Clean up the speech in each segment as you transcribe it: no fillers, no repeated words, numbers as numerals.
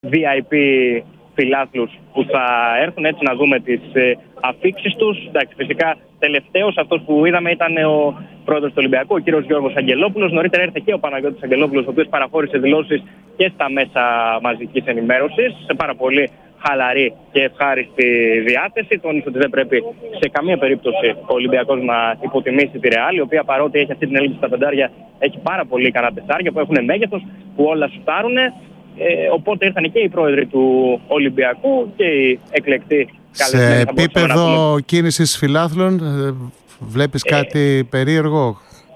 VIP φιλάθλους που θα έρθουν, έτσι να δούμε τις αφίξεις τους. Εντάξει, φυσικά τελευταίος αυτός που είδαμε ήταν ο πρόεδρος του Ολυμπιακού, ο κύριος Γιώργος Αγγελόπουλος. Νωρίτερα ήρθε και ο Παναγιώτης Αγγελόπουλος, ο οποίος παραχώρησε δηλώσεις και στα μέσα μαζικής ενημέρωσης σε πάρα πολύ χαλαρή και ευχάριστη διάθεση. Τόνισε ότι δεν πρέπει σε καμία περίπτωση ο Ολυμπιακός να υποτιμήσει τη Ρεάλ, η οποία παρότι έχει αυτή την έλλειψη στα πεντάρια, έχει πάρα πολύ ικανά τεσσάρια που έχουν μέγεθος, που όλα σουτάρουν. Οπότε ήρθαν και οι πρόεδροι του Ολυμπιακού και οι εκλεκτοί καλεσμένοι. Σε επίπεδο κίνησης φιλάθλων βλέπεις κάτι περίεργο?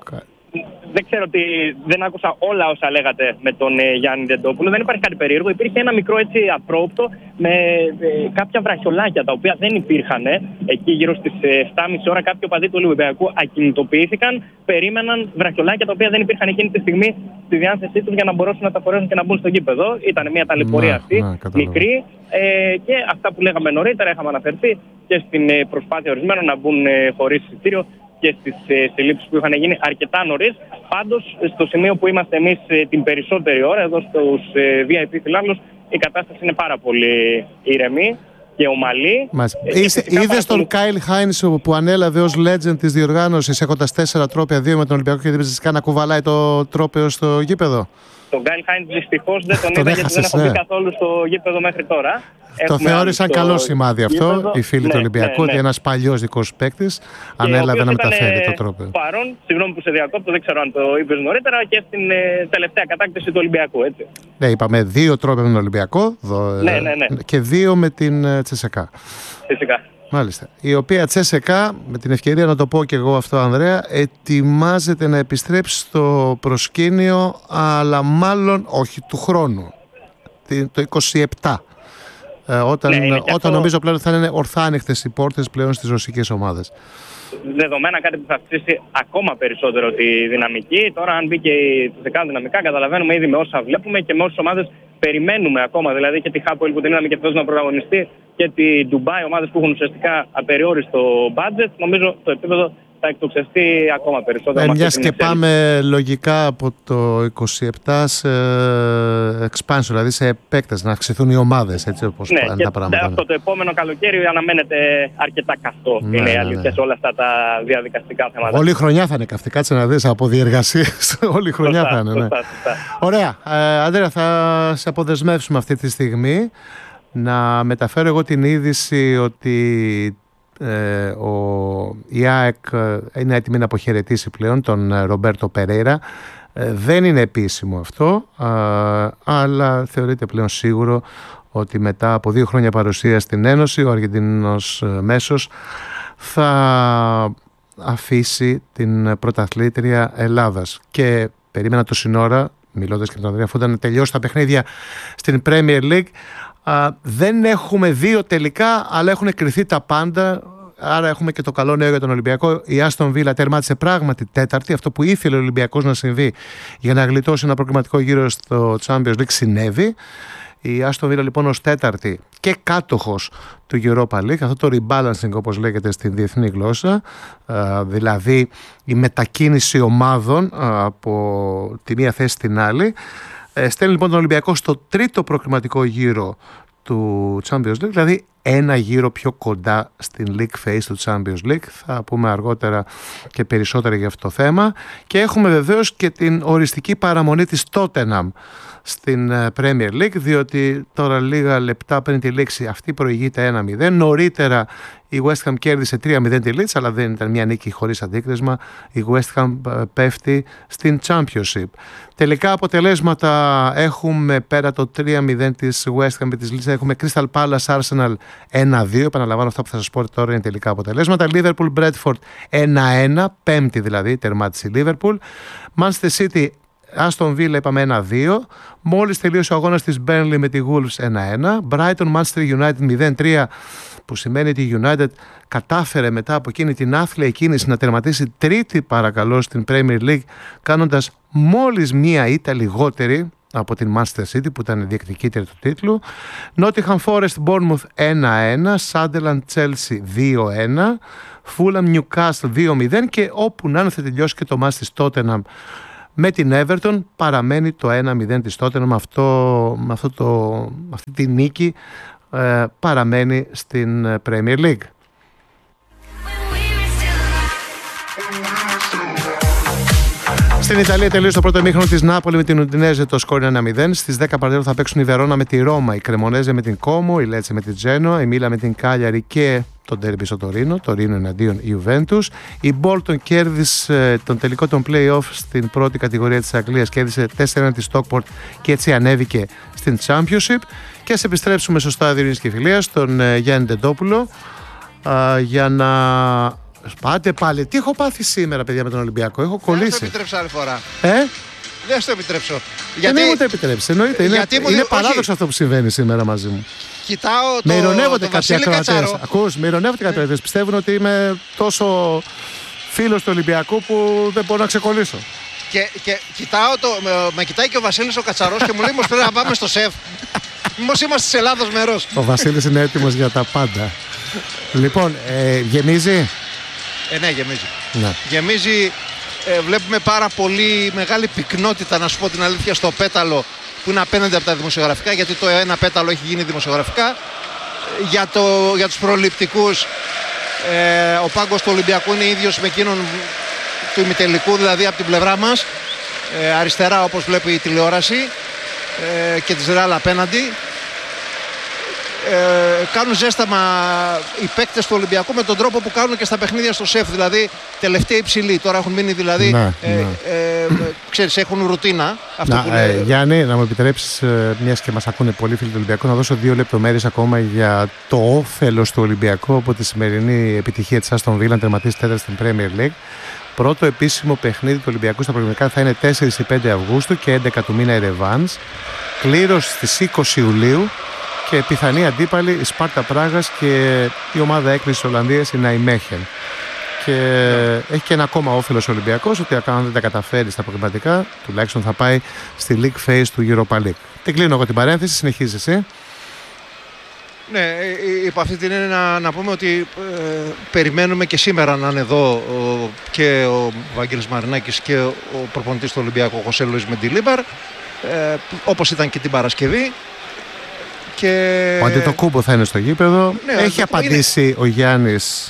Δεν ξέρω ότι δεν άκουσα όλα όσα λέγατε με τον Γιάννη Ντεντόπουλο. Δεν υπάρχει κάτι περίεργο. Υπήρχε ένα μικρό έτσι απρόοπτο με κάποια βραχιολάκια τα οποία δεν υπήρχαν. Εκεί γύρω στις 7.30 ώρα κάποιοι οπαδοί του Ολυμπιακού ακινητοποιήθηκαν. Περίμεναν βραχιολάκια τα οποία δεν υπήρχαν εκείνη τη στιγμή στη διάθεσή τους για να μπορέσουν να τα φορέσουν και να μπουν στο γήπεδο. Ήταν μια ταλαιπωρία αυτή, μικρή. Και αυτά που λέγαμε νωρίτερα, είχαμε αναφερθεί και στην προσπάθεια ορισμένων να μπουν χωρίς εισιτήριο και στις συλλήψεις που είχαν γίνει αρκετά νωρίς. Πάντως, στο σημείο που είμαστε εμείς την περισσότερη ώρα, εδώ στους VIP φιλάθλους, η κατάσταση είναι πάρα πολύ ήρεμη και ομαλή. Είδες τον Κάιλ Χάινς που ανέλαβε ως legend της διοργάνωσης, έχοντας 4 τρόπαια, 2 με τον Ολυμπιακό και 2 να κουβαλάει το τρόπαιο στο γήπεδο? Τον Γκάιλ Χάινς δυστυχώς δεν τον είδα, γιατί δεν έχω μπει καθόλου στο γήπεδο μέχρι τώρα. Το θεώρησαν καλό σημάδι αυτό οι φίλοι του Ολυμπιακού, ότι ένας παλιός δικός παίκτης ανέλαβε να μεταφέρει το τρόπαιο. Παρόν, συγγνώμη που σε διακόπτω, δεν ξέρω αν το είπες νωρίτερα, και στην τελευταία κατάκτηση του Ολυμπιακού, έτσι. Ναι, είπαμε 2 τρόπαια με τον Ολυμπιακό και 2 με την Τσεσεκά. Φυσικά. Μάλιστα. Η οποία Τσέσεκα, με την ευκαιρία να το πω και εγώ αυτό, Ανδρέα, ετοιμάζεται να επιστρέψει στο προσκήνιο, αλλά μάλλον όχι του χρόνου, το 27. Όταν νομίζω πλέον θα είναι ορθάνυχτες οι πόρτες πλέον στις ρωσικές ομάδες. Δεδομένα κάτι που θα αυξήσει ακόμα περισσότερο τη δυναμική. Τώρα, αν μπει και η Τσεσεκα δυναμικά, καταλαβαίνουμε ήδη με όσα βλέπουμε και με όσες ομάδες περιμένουμε ακόμα. Δηλαδή και τη Χάπολ που την είδαμε και να πρωταγωνιστεί και τη Ντουμπάι, ομάδες που έχουν ουσιαστικά απεριόριστο budget. Νομίζω το επίπεδο θα εκτοξευτεί ακόμα περισσότερο. Μιας και πάμε λογικά από το 27 σε expansion, δηλαδή σε επέκταση, να αυξηθούν οι ομάδες, έτσι όπως πάνε τα πράγματα. Αυτό το επόμενο καλοκαίρι αναμένεται αρκετά καυτό. Είναι η αλήθεια σε όλα αυτά τα διαδικαστικά θέματα. Όλη η χρονιά θα είναι καυτή, κάτσε να δεις από διεργασίες. Όλη η χρονιά θα είναι. Σωστά. Ωραία. Ανδρέα, θα σε αποδεσμεύσουμε αυτή τη στιγμή. Να μεταφέρω εγώ την είδηση ότι η ΑΕΚ είναι έτοιμη να αποχαιρετήσει πλέον τον Ρομπέρτο Περέιρα. Δεν είναι επίσημο αυτό, αλλά θεωρείται πλέον σίγουρο ότι μετά από 2 χρόνια παρουσία στην Ένωση, ο Αργεντινός μέσος θα αφήσει την πρωταθλήτρια Ελλάδας. Και περίμενα το σύνορα, μιλώντας και με τον Ανδρέα, αφού ήταν τελειώσει τα παιχνίδια στην Premier League. Δεν έχουμε 2 τελικά, αλλά έχουν κριθεί τα πάντα. Άρα έχουμε και το καλό νέο για τον Ολυμπιακό. Η Άστον Βίλα τερμάτισε πράγματι 4η. Αυτό που ήθελε ο Ολυμπιακός να συμβεί για να γλιτώσει ένα προκριματικό γύρο στο Champions League συνέβη. Η Άστον Βίλα λοιπόν ως 4η και κάτοχος του Europa League, αυτό το rebalancing όπως λέγεται στη διεθνή γλώσσα, δηλαδή η μετακίνηση ομάδων από τη μία θέση στην άλλη, στέλνει λοιπόν τον Ολυμπιακό στο 3ο προκριματικό γύρο του Champions League, δηλαδή ένα γύρο πιο κοντά στην League Phase του Champions League. Θα πούμε αργότερα και περισσότερα για αυτό το θέμα. Και έχουμε βεβαίως και την οριστική παραμονή της Tottenham στην Premier League, διότι τώρα λίγα λεπτά πριν τη λήξη αυτή προηγείται 1-0. Νωρίτερα η West Ham κέρδισε 3-0 τη Leeds, αλλά δεν ήταν μια νίκη χωρίς αντίκρισμα. Η West Ham πέφτει στην Championship. Τελικά αποτελέσματα έχουμε, πέρα το 3-0 της West Ham και της Leeds, έχουμε Crystal Palace Arsenal 1-2. Επαναλαμβάνω αυτά που θα σας πω τώρα είναι τελικά αποτελέσματα. Liverpool Bradford 1-1, 5η δηλαδή τερμάτισε η Liverpool. Manchester City Aston Villa είπαμε 1-2. Μόλις τελείωσε ο αγώνας της Burnley με τη Wolves 1-1. Brighton Manchester United 0-3, που σημαίνει ότι η United κατάφερε μετά από εκείνη την άθλια κίνηση να τερματίσει 3η παρακαλώ στην Premier League, κάνοντας μόλις μία ήττα λιγότερη από την Manchester City που ήταν διεκδικήτρια του τίτλου. Nottingham Forest Bournemouth 1-1, Sunderland Chelsea 2-1, Fulham Newcastle 2-0 και όπου να είναι θα τελειώσει και το μάτς της Tottenham Με την Everton παραμένει το 1-0 της Tottenham. Αυτή τη νίκη παραμένει στην Premier League. Στην Ιταλία τελείωσε το πρώτο ημίχρονο της Νάπολη με την Ουντινέζε, το σκόρ είναι 1-0. Στις 10 Παρτέρο θα παίξουν η Βερόνα με τη Ρώμα, η Κρεμονέζε με την Κόμο, η Λέτσε με την Τζένοα, η Μίλα με την Κάλιαρη και το ντέρμπι στο Τωρίνο, Τωρίνο εναντίον Ιουβέντους. Η Μπόλτον κέρδισε τον τελικό των play-off στην πρώτη κατηγορία της Αγγλίας, κέρδισε 4-1 τη Stockport και έτσι ανέβηκε στην Championship. Και ας επιστρέψουμε στο στάδιο Ειρήνης και Φιλίας, στον Γιάννη Ντεντόπουλο, για να... Πάτε πάλι. Τι έχω πάθει σήμερα, παιδιά, με τον Ολυμπιακό. Έχω κολλήσει. Δεν θα το επιτρέψω άλλη φορά. Δεν σου το επιτρέψω. Γιατί δεν μου το επιτρέψει. Εννοείται. Είναι παράδοξο αυτό που συμβαίνει σήμερα μαζί μου. Κοιτάω με ηρωνεύονται κάποιοι ακροατές. Ακούς, με ηρωνεύονται κάποιοι ακροατές. Πιστεύουν ότι είμαι τόσο φίλος του Ολυμπιακού που δεν μπορώ να ξεκολλήσω. Και κοιτάω με κοιτάει και ο Βασίλης ο Κατσαρός και μου λέει: μήπως πρέπει να πάμε στο σεφ. Μήπως είμαστε της Ελλάδος μέρος. Ο Βασίλης είναι έτοιμος για τα πάντα. Λοιπόν, γεμίζει. Ναι, γεμίζει. Ναι. Γεμίζει. Βλέπουμε πάρα πολύ μεγάλη πυκνότητα, να σου πω την αλήθεια, στο πέταλο που είναι απέναντι από τα δημοσιογραφικά, γιατί το ένα πέταλο έχει γίνει δημοσιογραφικά. Για τους προληπτικούς, ο πάγκος του Ολυμπιακού είναι ίδιος με εκείνον του ημιτελικού, δηλαδή από την πλευρά μας. Αριστερά, όπως βλέπει η τηλεόραση, και της Ρεάλ απέναντι. Κάνουν ζέσταμα οι παίκτες του Ολυμπιακού με τον τρόπο που κάνουν και στα παιχνίδια στο ΣΕΦ, δηλαδή τελευταία υψηλή. Τώρα έχουν μείνει, δηλαδή ξέρεις, έχουν ρουτίνα. Γιάννη, να μου επιτρέψεις, μιας και μας ακούνε πολλοί φίλοι του Ολυμπιακού, να δώσω 2 λεπτομέρειες ακόμα για το όφελος του Ολυμπιακού από τη σημερινή επιτυχία της Άστον Βίλα, τερματίσει τέταρτη στην Premier League. Πρώτο επίσημο παιχνίδι του Ολυμπιακού στα προγραμματικά θα είναι 4 ή 5 Αυγούστου και 11 του μήνα η ρεβάνς. Κλήρωση στις 20 Ιουλίου. Και πιθανή αντίπαλη η Σπάρτα Πράγας και η ομάδα έκκλησης της Ολλανδίας, η Ναϊμέχεν. Και έχει και ένα ακόμα όφελος ο Ολυμπιακός, ότι αν δεν τα καταφέρει στα προκριματικά, τουλάχιστον θα πάει στη League Phase του Europa League. Την κλείνω εγώ την παρένθεση, συνεχίζεις εσύ. Ναι, υπό αυτή την έννοια να πούμε ότι περιμένουμε και σήμερα να είναι εδώ και ο Βαγγέλης Μαρινάκης και ο προπονητής του Ολυμπιακού, ο Χωσέ Λουίς Μεντιλίμπαρ, όπως ήταν και την Παρασκευή. Και... Ο Αντετοκούμπο θα είναι στο γήπεδο. Ναι, έχει απαντήσει ο Γιάννης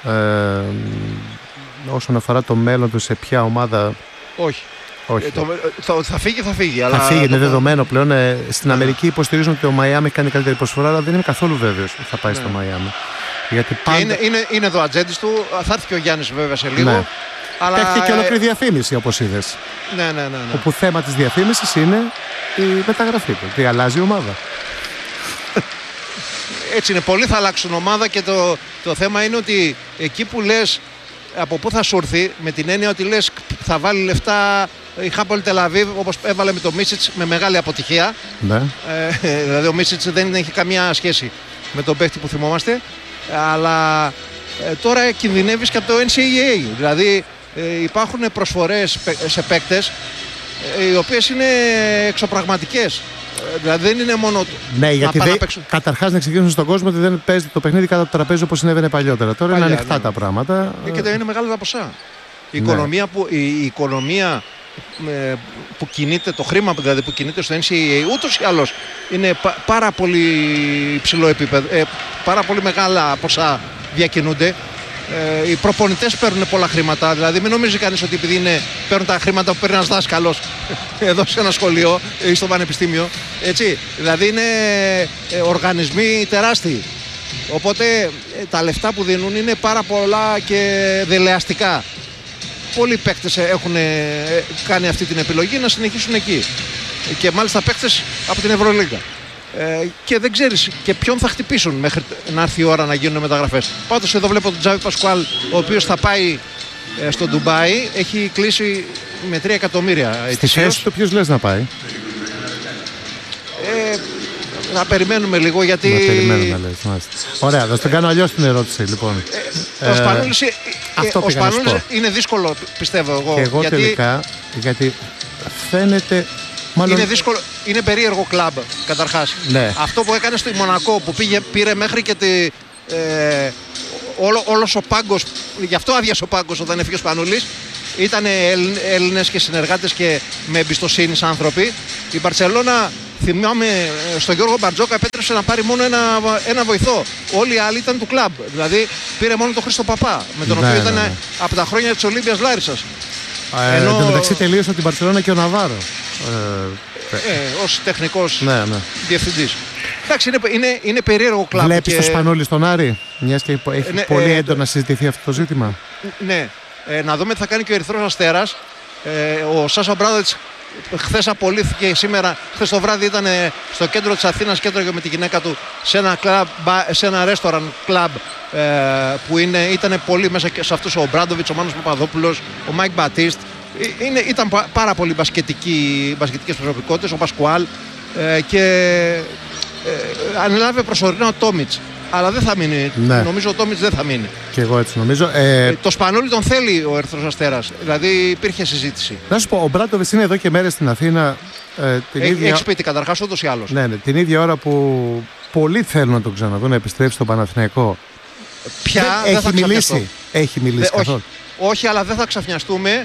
όσον αφορά το μέλλον του, σε ποια ομάδα? Όχι. Θα φύγει. Αλλά θα φύγει, είναι δεδομένο πλέον. Στην Αμερική υποστηρίζουν ότι ο Μαϊάμι κάνει καλύτερη προσφορά, αλλά δεν είμαι καθόλου βέβαιος ότι θα πάει στο Μαϊάμι. Γιατί πάντα... είναι εδώ ατζέντης του. Θα έρθει και ο Γιάννης βέβαια σε λίγο. Ναι. Αλλά... Έχει και ολόκληρη διαφήμιση, όπως είδες. Ναι. Όπου θέμα της διαφήμισης είναι η μεταγραφή του. Τι αλλάζει η ομάδα. Έτσι είναι, πολλοί θα αλλάξουν ομάδα και το θέμα είναι ότι εκεί που λες από πού θα σου έρθει, με την έννοια ότι λες θα βάλει λεφτά η Χάπολ Τελαβίβ, όπως έβαλε με το Μίσιτς με μεγάλη αποτυχία. Ναι. Δηλαδή ο Μίσιτς δεν έχει καμία σχέση με τον παίχτη που θυμόμαστε, αλλά τώρα κινδυνεύεις και από το NCAA. Δηλαδή υπάρχουν προσφορές σε παίκτες οι οποίες είναι εξωπραγματικές. Δηλαδή δεν είναι μόνο. Ναι, γιατί καταρχάς να εξηγήσουμε στον κόσμο ότι δεν παίζει το παιχνίδι κάτω από το τραπέζι όπως συνέβαινε παλιότερα. Τώρα είναι ανοιχτά τα πράγματα. Και είναι μεγάλα τα ποσά. Η οικονομία που κινείται, το χρήμα δηλαδή που κινείται στο NCAA ούτως ή άλλως είναι πάρα πολύ υψηλό επίπεδο. Πάρα πολύ μεγάλα ποσά διακινούνται. Οι προπονητές παίρνουν πολλά χρήματα. Δηλαδή, μην νομίζει κανείς ότι επειδή παίρνουν τα χρήματα που παίρνει ένας δάσκαλος εδώ σε ένα σχολείο ή στο πανεπιστήμιο. Έτσι. Δηλαδή, είναι οργανισμοί τεράστιοι. Οπότε τα λεφτά που δίνουν είναι πάρα πολλά και δελεαστικά. Πολλοί παίκτες έχουν κάνει αυτή την επιλογή να συνεχίσουν εκεί. Και μάλιστα παίκτες από την Ευρωλίγκα. Και δεν ξέρεις και ποιον θα χτυπήσουν μέχρι να έρθει η ώρα να γίνουν μεταγραφές. Πάντως εδώ βλέπω τον Τζάβι Πασκουάλ, ο οποίος θα πάει στο Ντουμπάι. Έχει κλείσει με 3 εκατομμύρια. Στη θέση του ποιος λες να πάει? Να περιμένουμε λίγο γιατί... Να περιμένουμε, λες. Ωραία, θα τον κάνω αλλιώς την ερώτηση λοιπόν. Ο Σπανούλης είναι δύσκολο, πιστεύω εγώ. Και εγώ τελικά, γιατί φαίνεται... Μάλλον... Είναι δύσκολο, είναι περίεργο κλαμπ καταρχάς. Ναι. Αυτό που έκανε στη Μονακό που πήρε μέχρι και όλος ο πάγκος, γι' αυτό άδειασε ο πάγκος όταν έφυγε ο Σπανούλης, ήταν Έλληνες και συνεργάτες και με εμπιστοσύνη άνθρωποι. Η Μπαρτσελώνα, θυμάμαι, στον Γιώργο Μπαρτζόκα επέτρεψε να πάρει μόνο ένα βοηθό. Όλοι οι άλλοι ήταν του κλαμπ. Δηλαδή πήρε μόνο τον Χρήστο Παπά, με τον οποίο ήταν από τα χρόνια της Ολύμπιας Λάρισσας. Εν τω μεταξύ τελείωσε την Μπαρτσελώνα και ο Ναβάρο. Ως τεχνικός διευθυντής. Εντάξει, είναι περίεργο κλαμπ. Βλέπεις το Σπανούλι στον Άρη, μιας και έχει πολύ έντονα συζητηθεί αυτό το ζήτημα. Ναι, να δούμε τι θα κάνει και ο Ερυθρός Αστέρας. Ο Σάσα Ομπράδοβιτς χθες απολύθηκε σήμερα. Χθες το βράδυ ήταν στο κέντρο της Αθήνας, κέντρο και με τη γυναίκα του, σε ένα restaurant club που ήταν πολύ μέσα σε αυτούς ο Ομπράντοβιτς, ο Μάνος Παπαδόπουλος, ο Μάικ Μπατίστ. Ήταν πάρα πολύ μπασκετικές προσωπικότητες, ο Πασκουάλ, και ανέλαβε προσωρινά ο Τόμιτς. Αλλά δεν θα μείνει. Ναι. Νομίζω ο Τόμιτς δεν θα μείνει. Και εγώ έτσι νομίζω. Το Σπανούλι τον θέλει ο Ερυθρός Αστέρας. Δηλαδή υπήρχε συζήτηση. Να σου πω, ο Μπράντοβιτς είναι εδώ και μέρες στην Αθήνα. Έχει σπίτι καταρχάς ούτως ή άλλως. Ναι, την ίδια ώρα που πολλοί θέλουν να τον ξαναδούν να επιστρέψει στον Παναθηναϊκό. Πια δεν θα μιλήσει. Έχει μιλήσει καθόλου. Όχι, αλλά δεν θα ξαφνιαστούμε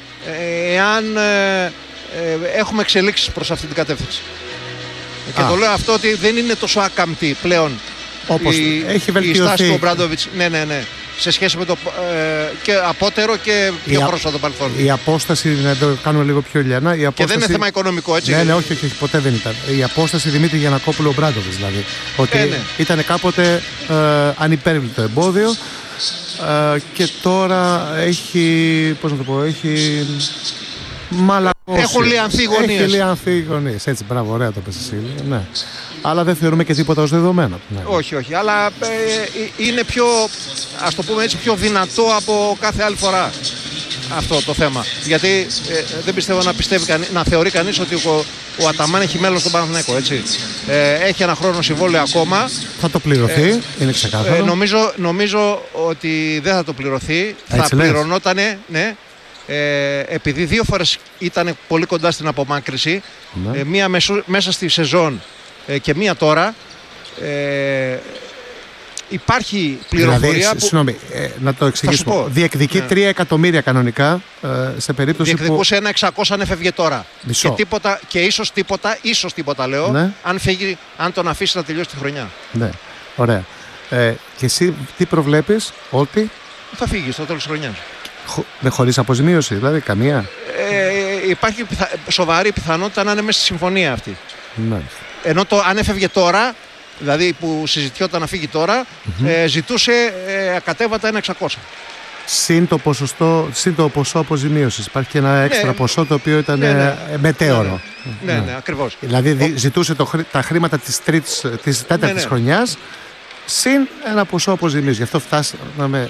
εάν έχουμε εξελίξεις προς αυτή την κατεύθυνση. Και το λέω αυτό ότι δεν είναι τόσο άκαμπτη πλέον. Όπως έχει βελτιωθεί η στάση του Ομπράντοβιτς, ναι, σε σχέση με το και απότερο και πιο πρόσφατο παρελθόν. Η απόσταση, να το κάνουμε λίγο πιο λιανά. Και δεν είναι θέμα οικονομικό, έτσι. Ναι, όχι, ποτέ δεν ήταν. Η απόσταση Δημήτρη Γιαννακόπουλου Ομπράντοβιτς, δηλαδή. Ότι ήταν κάποτε ανυπέρβλητο εμπόδιο και τώρα έχει, πώς να το πω, έχει μαλακώσει. Έχουν λιανθεί γωνίες. Έχει λιανθεί γωνίες. Έτσι, μπράβο, ωραία το πες εσύ. Ναι. Αλλά δεν θεωρούμε και τίποτα ως δεδομένο. Ναι. Όχι, αλλά είναι πιο, ας το πούμε έτσι, πιο δυνατό από κάθε άλλη φορά αυτό το θέμα. Γιατί δεν πιστεύω να θεωρεί κανείς ότι ο Αταμάν έχει μέλλον στον Παναθηναϊκό, έτσι. Έχει ένα χρόνο συμβόλαιο ακόμα. Θα το πληρωθεί, είναι ξεκάθαρο. Νομίζω ότι δεν θα το πληρωθεί. Θα πληρωνότανε, ναι. Επειδή 2 φορές ήταν πολύ κοντά στην απομάκρυση, ναι. Μία μέσα στη σεζόν και μία τώρα, υπάρχει πληροφορία δηλαδή, συγγνώμη, να το εξηγήσω. Διεκδικεί 3 εκατομμύρια κανονικά σε περίπτωση διεκδικούσε ένα 600 αν έφευγε τώρα. Μισό. Και τίποτα, και ίσως τίποτα λέω, ναι. αν τον αφήσει να τελειώσει τη χρονιά. Ναι, ωραία. Και εσύ τι προβλέπεις? Ότι θα φύγει στο τέλος της χρονιάς. Χωρίς αποζημίωση, δηλαδή καμία? Υπάρχει σοβαρή πιθανότητα να είναι μέσα στη συμφωνία αυτή. Ναι. Ενώ αν έφευγε τώρα, δηλαδή που συζητιόταν να φύγει τώρα, ζητούσε ακατέβατα ένα 600. Συν το ποσό αποζημίωσης. Υπάρχει και ένα έξτρα ποσό το οποίο ήταν μετέωρο. Ναι, ακριβώς. Δηλαδή ζητούσε τα χρήματα της τέταρτης χρονιάς συν ένα ποσό αποζημίωσης. Γι' αυτό φτάσαμε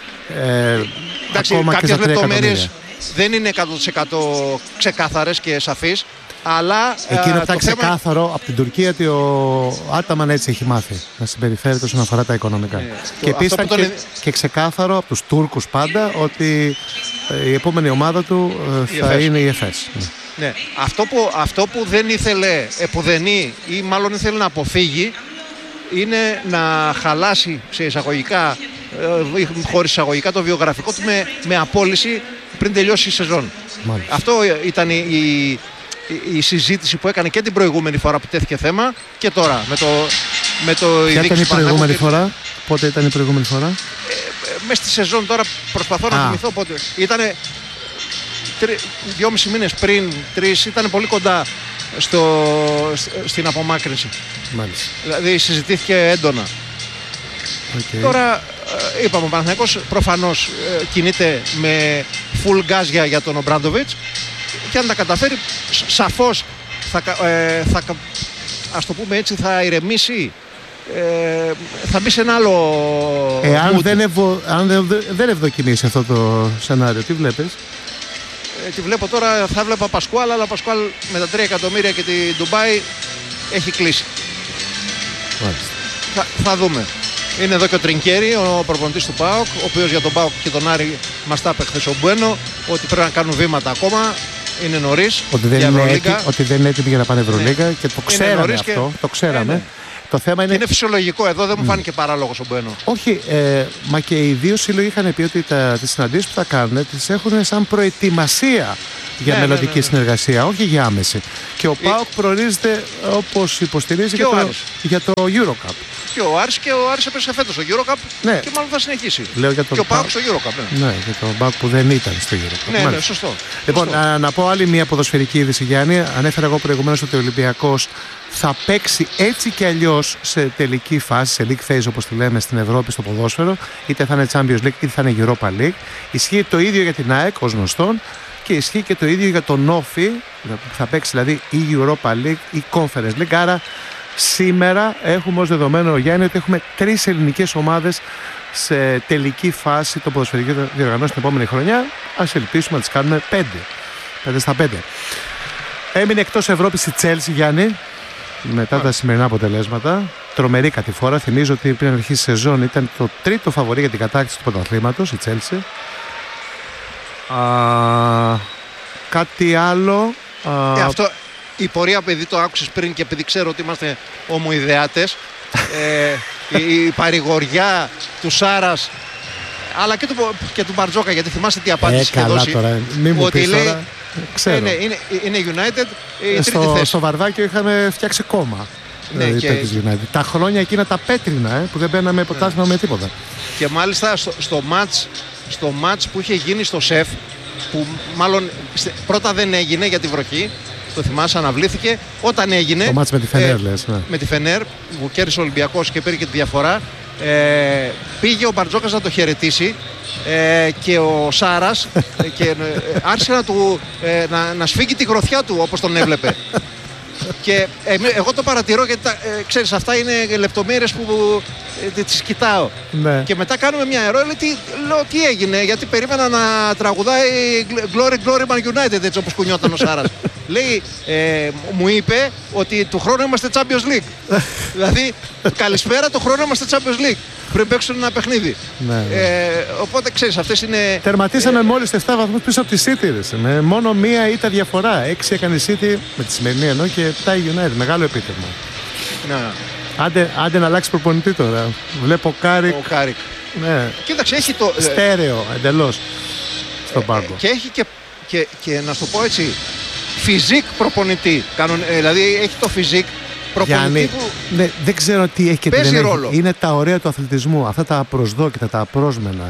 ακόμα και στα 3 εκατομμύρια. Δεν είναι 100% ξεκάθαρες και σαφείς. Αλλά εκείνο που ήταν ξεκάθαρο από την Τουρκία ότι ο Άταμαν έτσι έχει μάθει να συμπεριφέρεται όσον αφορά τα οικονομικά. Και επίσης ήταν και ξεκάθαρο από τους Τούρκους πάντα ότι η επόμενη ομάδα του θα είναι η ΕΦΕΣ. Ναι. Αυτό που δεν ήθελε επουδενή ή μάλλον ήθελε να αποφύγει είναι να χαλάσει σε εισαγωγικά, χωρίς εισαγωγικά, το βιογραφικό του με απόλυση πριν τελειώσει η σεζόν. Μάλιστα. Αυτό ήταν η συζήτηση που έκανε και την προηγούμενη φορά που τέθηκε θέμα και τώρα με το Ποια ήταν η προηγούμενη φορά? Πότε ήταν η προηγούμενη φορά? Μέσα στη σεζόν τώρα προσπαθώ να θυμηθώ πότε. Ήτανε 2,5 μήνες πριν, 3, ήταν πολύ κοντά στην απομάκρυνση. Μάλιστα. Δηλαδή συζητήθηκε έντονα. Okay. Τώρα είπαμε ο Παναθηναϊκός προφανώς κινείται με full gas για τον Ομπράντοβιτς και αν τα καταφέρει σαφώς ας το πούμε έτσι, θα ηρεμήσει, θα μπει σε ένα άλλο αν δεν ευδοκιμήσει αυτό το σενάριο. Τι βλέπεις? Τι βλέπω τώρα? Θα βλέπω Πασκουάλ, αλλά ο Πασκουάλ με τα 3 εκατομμύρια και τη Ντουμπάι έχει κλείσει. Θα δούμε. Είναι εδώ και ο Τρινκέρι, ο προπονητής του ΠΑΟΚ, ο οποίος για τον ΠΑΟΚ και τον Άρη μας τα είπε χθες ο Μπουένο, ότι πρέπει να κάνουν βήματα ακόμα. Είναι νωρίς. Ότι δεν είναι έτοιμοι για να πάνε Ευρωλίγα και το ξέραμε αυτό. Το ξέραμε. Το θέμα είναι... Και είναι φυσιολογικό. Εδώ δεν μου φάνηκε παράλογος ο Μπουένο. Όχι, μα και οι δύο σύλλογοι είχαν πει ότι τις συναντήσεις που θα κάνουν τις έχουν σαν προετοιμασία για μελλοντική συνεργασία, όχι για άμεση. Και ο ΠΑΟΚ προορίζεται, όπως υποστηρίζει, για το EuroCup. Και ο Άρης έπαιξε φέτος στο EuroCup, ναι. Και μάλλον θα συνεχίσει. Λέω για και ο ΠΑΟΚ στο EuroCup. Ναι, για τον ΠΑΟΚ που δεν ήταν στο EuroCup. Ναι, σωστό. Λοιπόν, να πω άλλη μια ποδοσφαιρική είδηση, Γιάννη. Ανέφερα εγώ προηγουμένως ότι ο Ολυμπιακός θα παίξει έτσι και αλλιώς σε τελική φάση, σε league phase όπως τη λέμε στην Ευρώπη στο ποδόσφαιρο, είτε θα είναι Champions League είτε θα είναι Europa League. Ισχύει το ίδιο για την ΑΕΚ ως γνωστόν και ισχύει και το ίδιο για τον Όφι, που θα παίξει δηλαδή ή Europa League ή Conference League. Άρα σήμερα έχουμε ως δεδομένο, Γιάννη, ότι έχουμε 3 ελληνικές ομάδες σε τελική φάση των ποδοσφαιρικών διοργανώσεων την επόμενη χρονιά. Ας ελπίσουμε να τις κάνουμε 5 στα 5. Έμεινε εκτός Ευρώπης η Chelsea, Γιάννη, μετά τα σημερινά αποτελέσματα. Τρομερή κατηφόρα. Θυμίζω ότι πριν αρχίσει η σεζόν ήταν το τρίτο φαβορί για την κατάκτηση του πρωταθλήματος, η Chelsea. Κάτι άλλο. Αυτό, η πορεία, επειδή το άκουσες πριν και επειδή ξέρω ότι είμαστε ομοειδεάτες, η παρηγοριά του Σάρας αλλά και του Μπαρτζόκα, γιατί θυμάστε τι απάντηση είχε δώσει. Τώρα, μη μου ότι πεις λέει, τώρα. Ξέρω. Είναι United η τρίτη θέση. Στο Βαρδάκιο είχαμε φτιάξει κόμμα. Ναι, τα χρόνια εκείνα τα πέτρινα, που δεν μπαίναμε πρωτάθλημα με τίποτα. Και μάλιστα στο μάτς που είχε γίνει στο ΣΕΦ, που μάλλον πρώτα δεν έγινε για τη βροχή, το θυμάσαι, αναβλήθηκε. Όταν έγινε. Το μάτς με τη Φενέρ, λες. Ναι. Με τη Φενέρ, που κέρδισε ο Ολυμπιακός και πήρε και τη διαφορά. Πήγε ο Μπαρτζόκας να το χαιρετήσει και ο Σάρας και άρχισε να σφίγγει τη γροθιά του όπως τον έβλεπε. Και εγώ το παρατηρώ γιατί ξέρεις, αυτά είναι λεπτομέρειες που τις κοιτάω. Ναι. Και μετά κάνουμε μια ερώτηση, λέω τι έγινε, γιατί περίμενα να τραγουδάει Glory Glory Man United, έτσι όπως κουνιόταν ο Σάρας. Λέει, μου είπε ότι του χρόνου είμαστε Champions League. Δηλαδή, καλησπέρα, του χρόνου είμαστε Champions League. Πριν παίξουν ένα παιχνίδι. Ναι. Οπότε ξέρεις, αυτές είναι. Τερματίσαμε μόλις 7 βαθμούς πίσω από τη City. Με μόνο μία ήττα διαφορά. 6 έκανε η City με τη σημερινή ενώ και 7 η United. Μεγάλο επίτευγμα. Ναι. Άντε να αλλάξει προπονητή τώρα. Βλέπω Κάρικ. Ο Κάρικ. Ναι. Κοίταξε, έχει το. Στέρεο εντελώς στον πάγκο. Και έχει και να σου το πω έτσι, φιζικ προπονητή. Δηλαδή έχει το φιζικ προπονητή. Γιάννη, που ναι, δεν ξέρω τι έχει και τι δεν ρόλο. Είναι τα ωραία του αθλητισμού. Αυτά τα απροσδόκητα, τα απρόσμενα.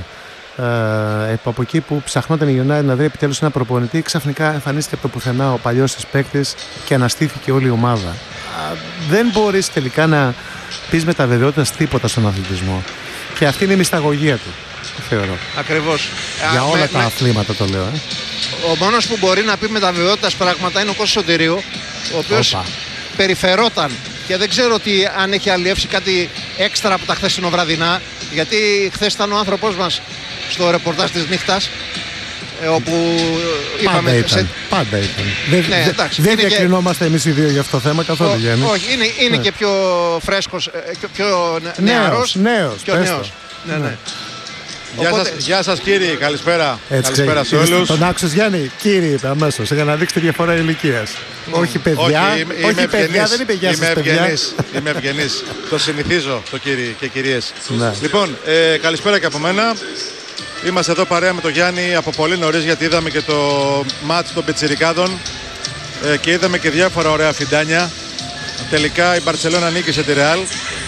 Από εκεί που ψαχνόταν η United να βρει επιτέλους ένα προπονητή, ξαφνικά εμφανίστηκε από το πουθενά ο παλιός της παίκτης και αναστήθηκε όλη η ομάδα. Δεν μπορείς τελικά να πεις με τα βεβαιότητας τίποτα στον αθλητισμό. Και αυτή είναι η μυσταγωγία του, θεωρώ. Ακριβώς. Για όλα τα αθλήματα το λέω. Ο μόνος που μπορεί να πει με τα βεβαιότητας πράγματα είναι ο Κώστας Σωτηρίου, ο οποίος περιφερόταν και δεν ξέρω αν έχει αλλιεύσει κάτι έξτρα από τα χθεσινοβραδινά, γιατί χθες ήταν ο άνθρωπός μας στο ρεπορτάζ της νύχτας, όπου είπαμε. Πάντα ήταν. Δεν διακρινόμαστε εμείς οι δύο για αυτό το θέμα καθόλου, Γιάννη. Όχι, είναι και πιο φρέσκος, πιο νεαρός. Νέος. Ναι. Γεια σας κύριοι, καλησπέρα. Καλησπέρα σε όλους. Τον άκουσες, Γιάννη, κύριε είπε αμέσως, για να δείξει τη διαφορά ηλικίας. Όχι παιδιά, όχι παιδιά, δεν είπε γεια σας παιδιά. Είμαι ευγενής, το συνηθίζω το κύριοι και κυρίες. Λοιπόν, καλησπέρα και από μένα. Είμαστε εδώ παρέα με τον Γιάννη από πολύ νωρίς, γιατί είδαμε και το μάτς των πιτσιρικάδων και είδαμε και διάφορα ωραία φιντάνια. Τελικά η Μπαρτσελώνα νίκησε τη Ρεάλ.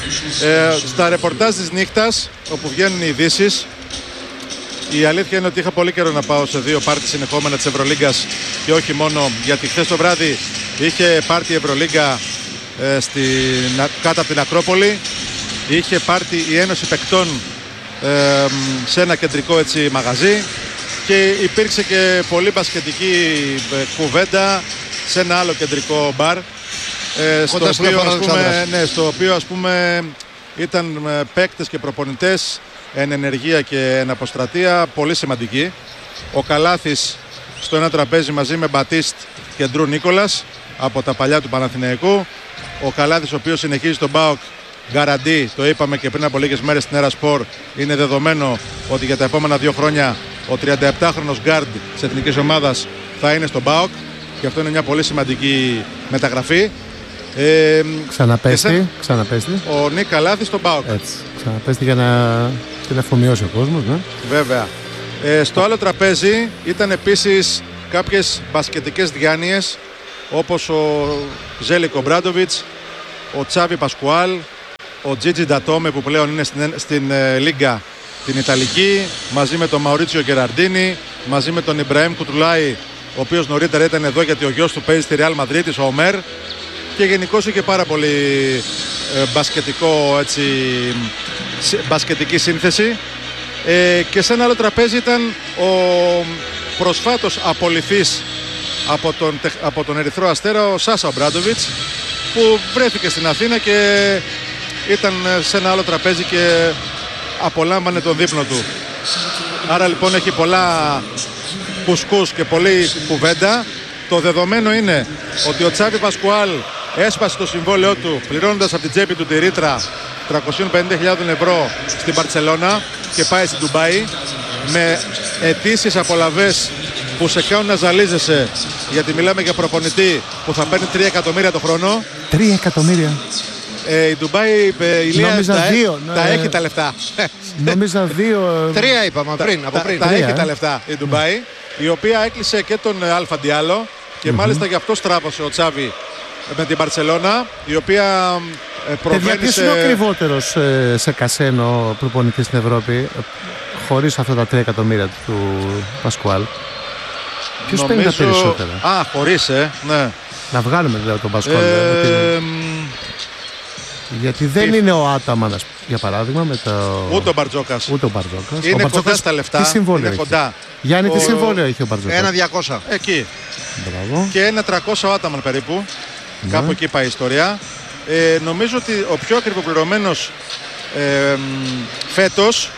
Στα ρεπορτάζ της νύχτας, όπου βγαίνουν οι ειδήσεις, η αλήθεια είναι ότι είχα πολύ καιρό να πάω σε 2 πάρτι συνεχόμενα της Ευρωλίγκας και όχι μόνο, γιατί χθες το βράδυ είχε πάρτι η Ευρωλίγκα κάτω από την Ακρόπολη. Είχε πάρτι η Ένωση Παικτών σε ένα κεντρικό έτσι μαγαζί και υπήρξε και πολύ μπασκετική κουβέντα σε ένα άλλο κεντρικό μπαρ, στο οποίο ας πούμε ήταν παίκτες και προπονητές εν ενεργεία και εν αποστρατεία πολύ σημαντική. Ο Καλάθης στο ένα τραπέζι μαζί με Μπατίστ και Ντρου Νίκολας από τα παλιά του Παναθηναϊκού. Ο Καλάθης, ο οποίος συνεχίζει τον ΠΑΟΚ, γκαραντί, το είπαμε και πριν από λίγες μέρες στην Έρα Σπορ, είναι δεδομένο ότι για τα επόμενα 2 χρόνια ο 37χρονος γκάρντ της εθνικής ομάδας θα είναι στον ΠΑΟΚ και αυτό είναι μια πολύ σημαντική μεταγραφή. Ξαναπέστη. Ο Νίκ Καλάθης στον ΠΑΟΚ. Έτσι. Ξαναπέστη για να την αφομοιώσει ο κόσμος, ναι. Βέβαια. Στο άλλο τραπέζι ήταν επίσης κάποιες μπασκετικές διάνοιες, όπως ο Ζέλικο Μπράντοβιτς, ο Τσάβι Πασκουάλ, ο Τζίτζι Ντατόμε που πλέον είναι στην Λίγκα την Ιταλική, μαζί με τον Μαουρίτσιο Γκεραρντίνη, μαζί με τον Ιμπραήμ Κουτουλάη, ο οποίος νωρίτερα ήταν εδώ γιατί ο γιος του παίζει στη Ρεάλ Μαδρίτης, ο Ομέρ, και γενικώς είχε πάρα πολύ μπασκετική σύνθεση. Και σε ένα άλλο τραπέζι ήταν ο προσφάτως απολυθής από τον Ερυθρό Αστέρα, ο Σάσα Μπράντοβιτς, που βρέθηκε στην Αθήνα και ήταν σε ένα άλλο τραπέζι και απολάμβανε τον δείπνο του. Άρα λοιπόν έχει πολλά κουσκούς και πολλή κουβέντα. Το δεδομένο είναι ότι ο Τσάβι Πασκουάλ έσπασε το συμβόλαιό του πληρώνοντας από την τσέπη του τη ρήτρα 350.000 ευρώ στην Μπαρτσελώνα και πάει στην Ντουμπάι με αιτήσεις απολαβές που σε κάνουν να ζαλίζεσαι, γιατί μιλάμε για προπονητή που θα παίρνει 3 εκατομμύρια το χρόνο. 3 εκατομμύρια. Η Ντουμπάι, Ηλία, τα έχει τα λεφτά. Νόμιζα 2. 3 είπαμε από πριν. Τα έχει τα λεφτά η Ντουμπάι, η οποία έκλεισε και τον Αλφα Ντιάλο και μάλιστα γι' αυτό στράβωσε ο Τσάβι με την Μπαρτσελώνα, η οποία προβαίνει ποιος είναι ο ακριβότερος σε κασένο προπονητή στην Ευρώπη, χωρίς αυτά τα 3 εκατομμύρια του Πασκουάλ? Ποιος παίρνει τα περισσότερα? Χωρίς, ναι. Να βγάλουμε δηλαδή τον Πασκουάλ. Γιατί δεν είναι ο Άταμαν, για παράδειγμα, με το... Ούτε ο Μπαρτζόκας. Είναι κοντά στα λεφτά. Τι συμβόλαιο έχει? Γιάννη, τι συμβόλαιο έχει ο Μπαρτζόκας? 1.200. Εκεί. Μπράβο. Και 1.300 ο Άταμαν περίπου. Ναι. Κάπου εκεί πάει η ιστορία. Νομίζω ότι ο πιο ακριβοπληρωμένος φέτος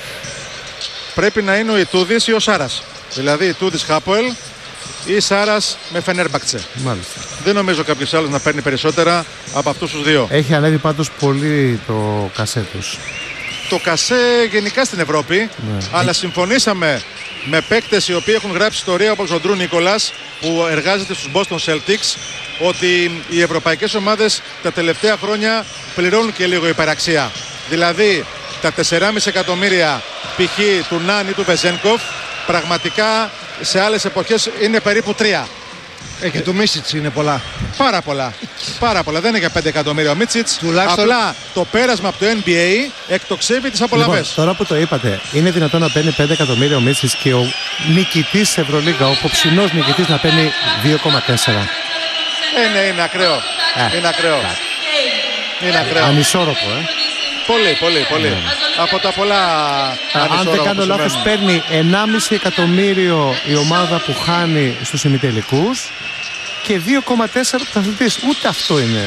πρέπει να είναι ο Ιτούδης ή ο Σάρας. Δηλαδή Ιτούδης Χάποελ ή Σάρας με Φενέρμπακτσε. Μάλιστα. Δεν νομίζω κάποιος άλλος να παίρνει περισσότερα από αυτούς τους δύο. Έχει ανέβει πάντως πολύ το κασέ τους. Το κασέ γενικά στην Ευρώπη, ναι. Αλλά συμφωνήσαμε με παίκτες οι οποίοι έχουν γράψει ιστορία, όπως ο Ντρου Νίκολας που εργάζεται στους Boston Celtics, ότι οι ευρωπαϊκές ομάδες τα τελευταία χρόνια πληρώνουν και λίγο υπεραξία. Δηλαδή τα 4,5 εκατομμύρια π.χ. του Νάν ή του Βεζένκοφ πραγματικά σε άλλες εποχές είναι περίπου 3. Και του Μίτσιτς είναι πολλά. Πάρα πολλά. Πάρα πολλά. Δεν είναι για 5 εκατομμύρια ο Μίτσιτς. Τουλάχιστον... Απλά το πέρασμα από το NBA εκτοξεύει τις απολαβές. Λοιπόν, τώρα που το είπατε, είναι δυνατόν να παίρνει 5 εκατομμύρια ο Μίτσιτς και ο νικητής της Ευρωλίγκα, ο υποψινός νικητής, να παίρνει 2,4? Ναι, είναι ακραίο. Είναι ακραίο. Είναι ακραίο. Ανισόρροπο, Πολύ. Ναι. Από τα πολλά αν δεν κάνω λάθος, παίρνει 1,5 εκατομμύριο η ομάδα που χάνει στους ημιτελικούς και 2,4 πρωταθλητής. Ούτε αυτό είναι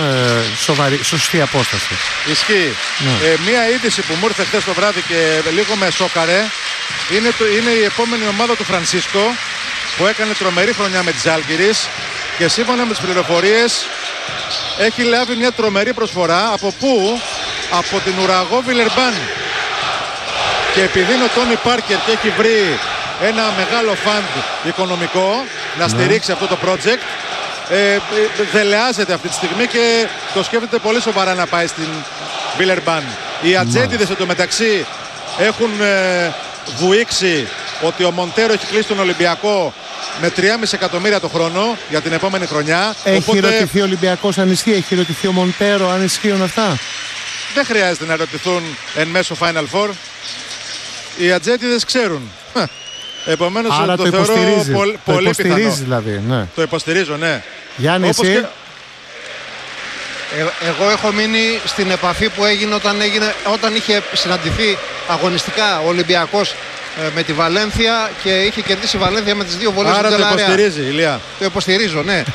σωστή απόσταση. Ισχύει. Ναι. Μία είδηση που μου ήρθε χθες το βράδυ και λίγο με σόκαρε είναι η επόμενη ομάδα του Φρανσίσκο, που έκανε τρομερή χρονιά με τις Ζάλγκιρις και σύμφωνα με τις πληροφορίες έχει λάβει μια τρομερή προσφορά. Από πού? Από την Ουραγό Βιλερμπάν. Και επειδή είναι ο Τόνι Πάρκερ και έχει βρει ένα μεγάλο φαντ οικονομικό να στηρίξει αυτό το project, δελεάζεται αυτή τη στιγμή και το σκέφτεται πολύ σοβαρά να πάει στην Βιλερμπάν. Οι ατζέντιδες εντωμεταξύ έχουν βουήξει ότι ο Μοντέρο έχει κλείσει τον Ολυμπιακό με 3,5 εκατομμύρια το χρόνο για την επόμενη χρονιά. Έχει ρωτηθεί ο Ολυμπιακός αν ισχύει? Έχει ρωτηθεί ο Μοντέρο αν ισχύουν αυτά? Δεν χρειάζεται να ρωτηθούν εν μέσω Final Four. Οι ατζέντιδες ξέρουν. Επομένως το θεωρώ πολύ πιθανό. Δηλαδή, ναι. Το υποστηρίζω, ναι. Γιάννη, εσύ? Εγώ έχω μείνει στην επαφή που έγινε όταν είχε συναντηθεί αγωνιστικά ο Ολυμπιακός με τη Βαλένθια και είχε κερδίσει η Βαλένθια με τις 2 βολές. Άρα το υποστηρίζει, Ηλία. Το υποστηρίζω, ναι.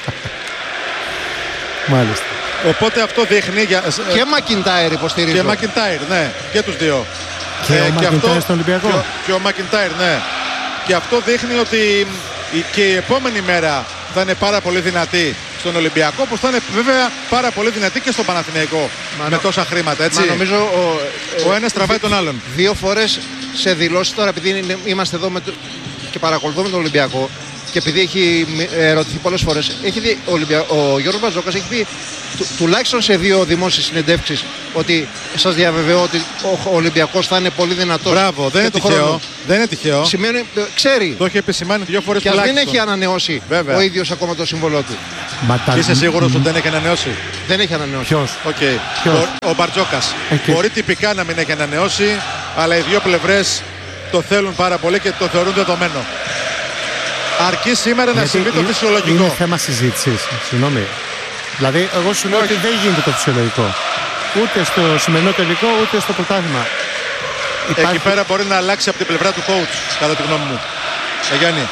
Μάλιστα. Οπότε αυτό δείχνει και Μακιντάιρ υποστηρίζω. Και Μακιντάιρ, ναι. Και τους δύο. Και ο Μακιντάιρ στον Ολυμπιακό. Και ο Μακιντάιρ, ναι. Και αυτό δείχνει ότι και η επόμενη μέρα θα είναι πάρα πολύ δυνατή στον Ολυμπιακό, που θα είναι βέβαια πάρα πολύ δυνατή και στον Παναθηναϊκό με τόσα χρήματα, έτσι. Νομίζω ο ένας τραβάει τον άλλον. 2 φορές σε δηλώσεις τώρα, επειδή είμαστε εδώ και παρακολουθούμε τον Ολυμπιακό, και επειδή έχει ερωτηθεί πολλές φορές, ο Γιώργος Μπατζόκας έχει πει τουλάχιστον σε 2 δημόσιες συνεντεύξεις ότι σας διαβεβαιώ ότι ο Ολυμπιακός θα είναι πολύ δυνατός. Μπράβο, δεν είναι τυχαίο. Δεν είναι τυχαίο. Σημαίνει, ξέρει. Το έχει επισημάνει 2 φορές και τουλάχιστον. δεν έχει ανανεώσει Βέβαια. ο ίδιος ακόμα το σύμβολό του. Και είσαι σίγουρος ότι δεν έχει ανανεώσει? Δεν έχει ανανεώσει. Ποιος? Ο Μπαρτζόκας. Μπορεί τυπικά να μην έχει ανανεώσει, αλλά οι 2 πλευρές το θέλουν πάρα πολύ και το θεωρούν δεδομένο. Αρκεί σήμερα να συμβεί το φυσιολογικό. Είναι θέμα συζήτησης. Συγγνώμη. Δηλαδή, εγώ σου λέω ότι δεν γίνεται το φυσιολογικό. Ούτε στο σημερινό τελικό, ούτε στο πρωτάθλημα. Εκεί πέρα μπορεί να αλλάξει από την πλευρά του coach, κατά τη γνώμη μου. Γιάννη.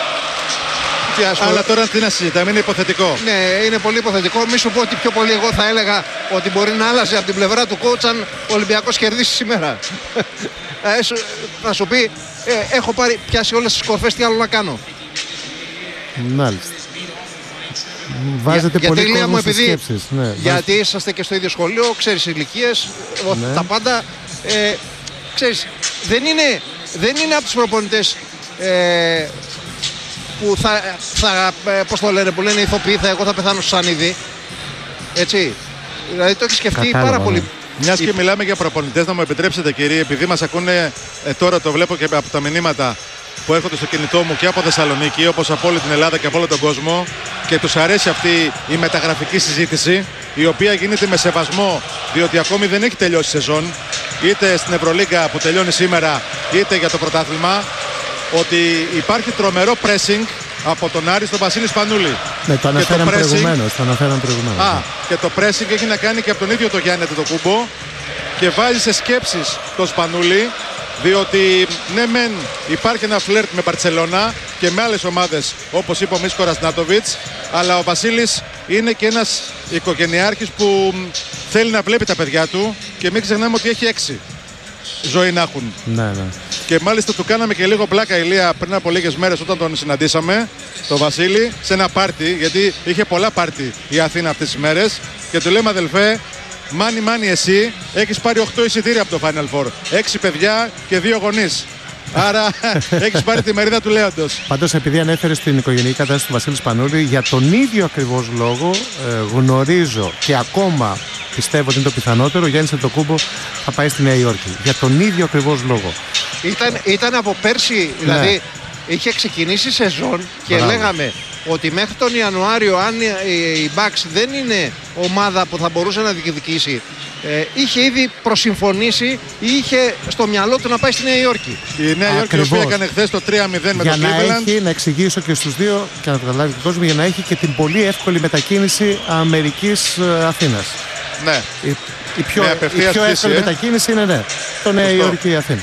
Αλλά τώρα τι να συζητάμε, είναι υποθετικό. Ναι, είναι πολύ υποθετικό. Μη σου πω ότι πιο πολύ εγώ θα έλεγα ότι μπορεί να άλλαζε από την πλευρά του coach αν ο Ολυμπιακός κερδίσει σήμερα. Να σου πει, έχω πιάσει όλες τις κορφές, τι άλλο να κάνω. Μάλιστα. Βάζετε πολύ κόσμο στις σκέψεις. Ναι, γιατί είσαστε και στο ίδιο σχολείο, ξέρεις ηλικίες, ναι. Τα πάντα. Ξέρεις, δεν είναι από τους προπονητές που πώς το λένε, που λένε ηθοποιοί, εγώ θα πεθάνω στο σανίδι. Έτσι. Δηλαδή το έχει σκεφτεί πάρα πολύ. Μιας και μιλάμε για προπονητές, να μου επιτρέψετε κύριε, επειδή μας ακούνε τώρα, το βλέπω και από τα μηνύματα που έρχονται στο κινητό μου και από Θεσσαλονίκη, όπως από όλη την Ελλάδα και από όλο τον κόσμο, και τους αρέσει αυτή η μεταγραφική συζήτηση, η οποία γίνεται με σεβασμό, διότι ακόμη δεν έχει τελειώσει η σεζόν, είτε στην Ευρωλίγκα που τελειώνει σήμερα, είτε για το πρωτάθλημα, ότι υπάρχει τρομερό pressing από τον Άρη στον Βασίλη Σπανούλη. Ναι, το αναφέραμε προηγουμένως. Και το pressing έχει να κάνει και από τον ίδιο τον Γιάννη Αντετοκούμπο και βάζει σε σκέψεις τον Σπανούλη, διότι ναι μεν υπάρχει ένα φλερτ με Μπαρτσελώνα και με άλλες ομάδες όπως είπε ο Μίσκορας Νάτοβιτς, αλλά ο Βασίλης είναι και ένας οικογενειάρχης που θέλει να βλέπει τα παιδιά του και μην ξεχνάμε ότι έχει 6 ζωή να έχουν. Ναι. Και μάλιστα του κάναμε και λίγο πλάκα, Ηλία, πριν από λίγες μέρες όταν τον συναντήσαμε, τον Βασίλη, σε ένα πάρτι, γιατί είχε πολλά πάρτι η Αθήνα αυτές τις μέρες, και του λέμε, αδελφέ, μάνι εσύ έχεις πάρει 8 εισιτήρια από το Final Four, 6 παιδιά και 2 γονείς. Άρα έχεις πάρει τη μερίδα του λέοντος. Πάντως, επειδή ανέφερε στην οικογενειακή κατάσταση του Βασίλη Σπανούλη, για τον ίδιο ακριβώς λόγο γνωρίζω και ακόμα πιστεύω ότι είναι το πιθανότερο, ο Γιάννης Αντετοκούμπο θα πάει στη Νέα Υόρκη. Για τον ίδιο ακριβώς λόγο. Ήταν από πέρσι, δηλαδή είχε ξεκινήσει σεζόν και λέγαμε ότι μέχρι τον Ιανουάριο, αν η Bucks δεν είναι ομάδα που θα μπορούσε να διεκδικήσει, είχε ήδη προσυμφωνήσει ή είχε στο μυαλό του να πάει στη Νέα Υόρκη. Η Νέα Υόρκη, η οποία έκανε χθες το 3-0 με τον Cleveland. Να εξηγήσω και στους δύο και να το καταλάβει και ο κόσμος, για να έχει και την πολύ εύκολη μετακίνηση Αμερικής-Αθήνας. Ναι. Η πιο εύκολη μετακίνηση είναι το Νέα Υόρκη-Αθήνα.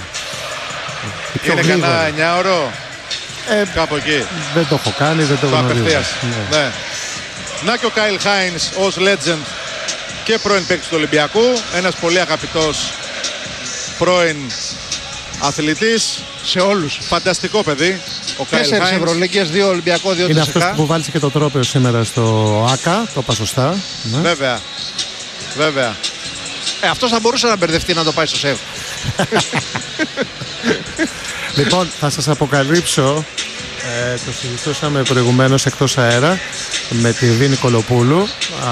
Είναι κανένα 9 ώρο. Κάπου εκεί. Δεν το έχω κάνει, δεν το γνωρίζω. Ναι. Να και ο Κάιλ Χάινς ως legend και πρώην παίκτης του Ολυμπιακού. Ένας πολύ αγαπητός πρώην αθλητής. Σε όλους. Φανταστικό παιδί. Ο Κάιλ Χάινς. 4 Ευρωλίγκες, 2 Ολυμπιακό, 2 είναι αυτός που βάλησε και το τρόπαιο σήμερα στο ΆΚΑ. Το είπα σωστά. Ναι. Βέβαια. Αυτός θα μπορούσε να μπερδευτεί να το πάει στο ΣΕΒ. Λοιπόν, θα σας αποκαλύψω, το συζητούσαμε προηγουμένως εκτός αέρα με τη Δίνη Κολοπούλου,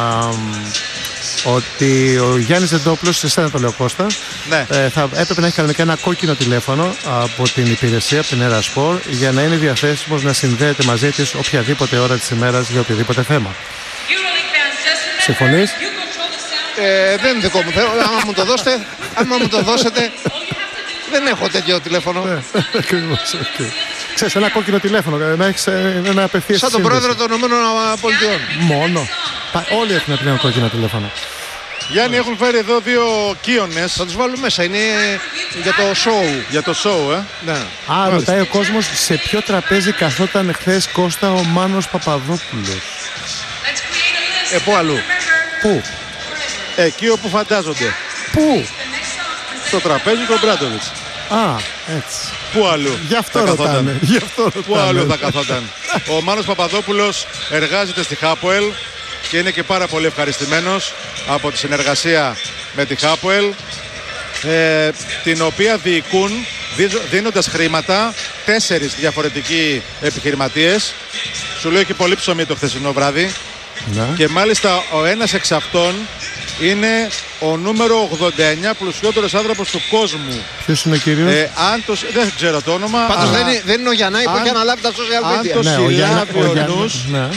ότι ο Γιάννης Δεντόπουλος, σε εσένα το λέω Κώστα, θα έπρεπε να έχει κανονικά ένα κόκκινο τηλέφωνο από την υπηρεσία, από την Erasport, για να είναι διαθέσιμος να συνδέεται μαζί της οποιαδήποτε ώρα της ημέρας για οποιοδήποτε θέμα. Συμφωνείς? Δεν είναι δικό μου θέμα. Άμα μου το δώσετε, δεν έχω τέτοιο τηλέφωνο. Ακριβώς. Ξέρεις, ένα κόκκινο τηλέφωνο, να έχεις ένα απευθείας σαν τον πρόεδρο των ΗΠΑ. Μόνο. Όλοι έχουν ένα κόκκινο τηλέφωνο. Γιάννη, έχουν φέρει εδώ 2 Κίονες. Θα τους βάλουμε μέσα, είναι για το show. Για το show, Ναι. Ρωτάει ο κόσμος σε ποιο τραπέζι καθόταν χθες, Κώστα, ο Μάνος Παπαδόπουλος. Πού αλλού? Πού? Εκεί όπου φαντάζονται. Πού? Στο τραπέζι του Μπράντοβιτς. Έτσι. Πού αλλού? Γι' αυτό ρωτάνε. Πού αλλού θα καθόταν? Ο Μάνος Παπαδόπουλος εργάζεται στη Χάποελ και είναι και πάρα πολύ ευχαριστημένος από τη συνεργασία με τη Χάποελ, την οποία διοικούν δίνοντας χρήματα 4 διαφορετικοί επιχειρηματίες. Σου λέω και πολύ ψωμί το χθεσινό βράδυ. Ναι. Και μάλιστα ο ένας εξ αυτών είναι ο νούμερο 89 πλουσιότερος άνθρωπος του κόσμου. Ποιος είναι ο κύριος? Δεν ξέρω το όνομα. Πάντως δεν είναι ο Γιαννάη που έχει αναλάβει τα social media. Αν το συλλάβει ο νους, ναι.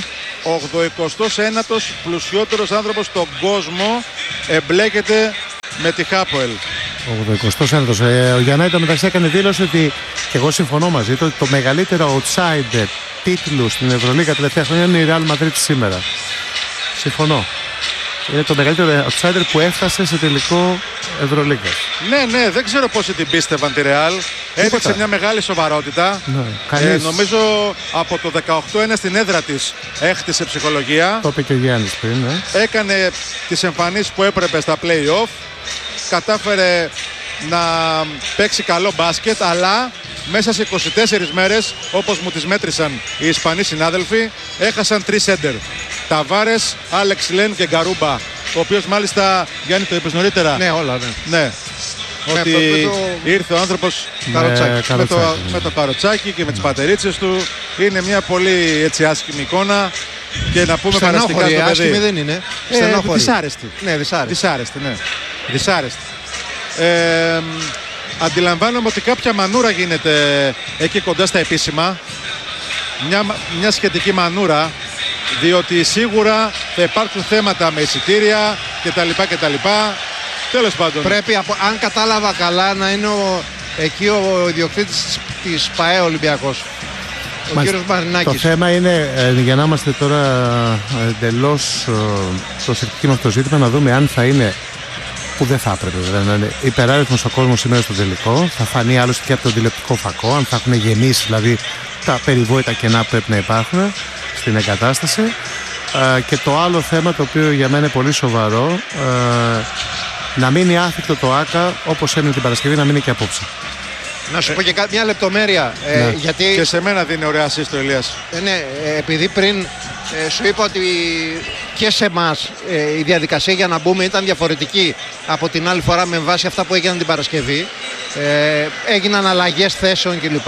89ος πλουσιότερος άνθρωπος στον κόσμο εμπλέκεται με τη Χάποελ. 89ος. Ο Γιαννάη το μεταξύ έκανε δήλωση ότι, και εγώ συμφωνώ μαζί του, ότι το μεγαλύτερο outsider τίτλου στην Ευρωλίγα τελευταία χρόνια είναι η Real Madrid σήμερα. Συμφωνώ. Είναι το μεγαλύτερο outsider που έφτασε σε τελικό Ευρωλίγκας. Ναι, δεν ξέρω πόσοι την πίστευαν τη Real. Έδειξε μια μεγάλη σοβαρότητα. Ναι, νομίζω από το 18-1 στην έδρα της έχτισε ψυχολογία. Το είπε και ο Γιάννης πριν. Ναι. Έκανε τις εμφανίσεις που έπρεπε στα play-off. Κατάφερε να παίξει καλό μπάσκετ, αλλά μέσα σε 24 μέρες, όπως μου τις μέτρησαν οι Ισπανοί συνάδελφοι, έχασαν 3 σέντερ. Ταβάρες, Άλεξ Λεν και Γκαρούμπα. Ο οποίος μάλιστα, Γιάννη, το είπες νωρίτερα. Ναι, όλα, ναι. Ότι ήρθε ο άνθρωπος με το καροτσάκι και με τις πατερίτσες του. Είναι μια πολύ έτσι άσχημη εικόνα. Και να πούμε περαστικά στο παιδί. Άσχημη δεν είναι. Δυσάρεστη. Ναι, δυσάρεστη. Δυσάρεστη. Αντιλαμβάνομαι ότι κάποια μανούρα γίνεται εκεί κοντά στα επίσημα. Μια σχετική μανούρα. Διότι σίγουρα θα υπάρξουν θέματα με εισιτήρια κτλ. Τέλος πάντων. Πρέπει, αν κατάλαβα καλά, να είναι εκεί ο ιδιοκτήτης της ΠΑΕ Ολυμπιακός. Ο κύριος Μαρινάκης. Το θέμα είναι, για να είμαστε τώρα εντελώς προσεκτικοί με αυτό το ζήτημα, να δούμε αν θα είναι, που δεν θα έπρεπε βέβαια, να είναι υπεράριθμος ο κόσμος σήμερα στο τελικό. Θα φανεί άλλωστε και από τον τηλεοπτικό φακό, αν θα έχουν γεμίσει δηλαδή τα περιβόητα κενά που πρέπει να υπάρχουν στην εγκατάσταση. Και το άλλο θέμα, το οποίο για μένα είναι πολύ σοβαρό, να μείνει άθικτο το ΆΚΑ όπως έμεινε την Παρασκευή, να μείνει και απόψε. Να σου πω και μια λεπτομέρεια. Ναι. Γιατί... Και σε μένα δίνει ωραία assist ο Ηλίας. Ναι, επειδή πριν σου είπα ότι και σε εμάς η διαδικασία για να μπούμε ήταν διαφορετική από την άλλη φορά με βάση αυτά που έγιναν την Παρασκευή. Έγιναν αλλαγές θέσεων κλπ.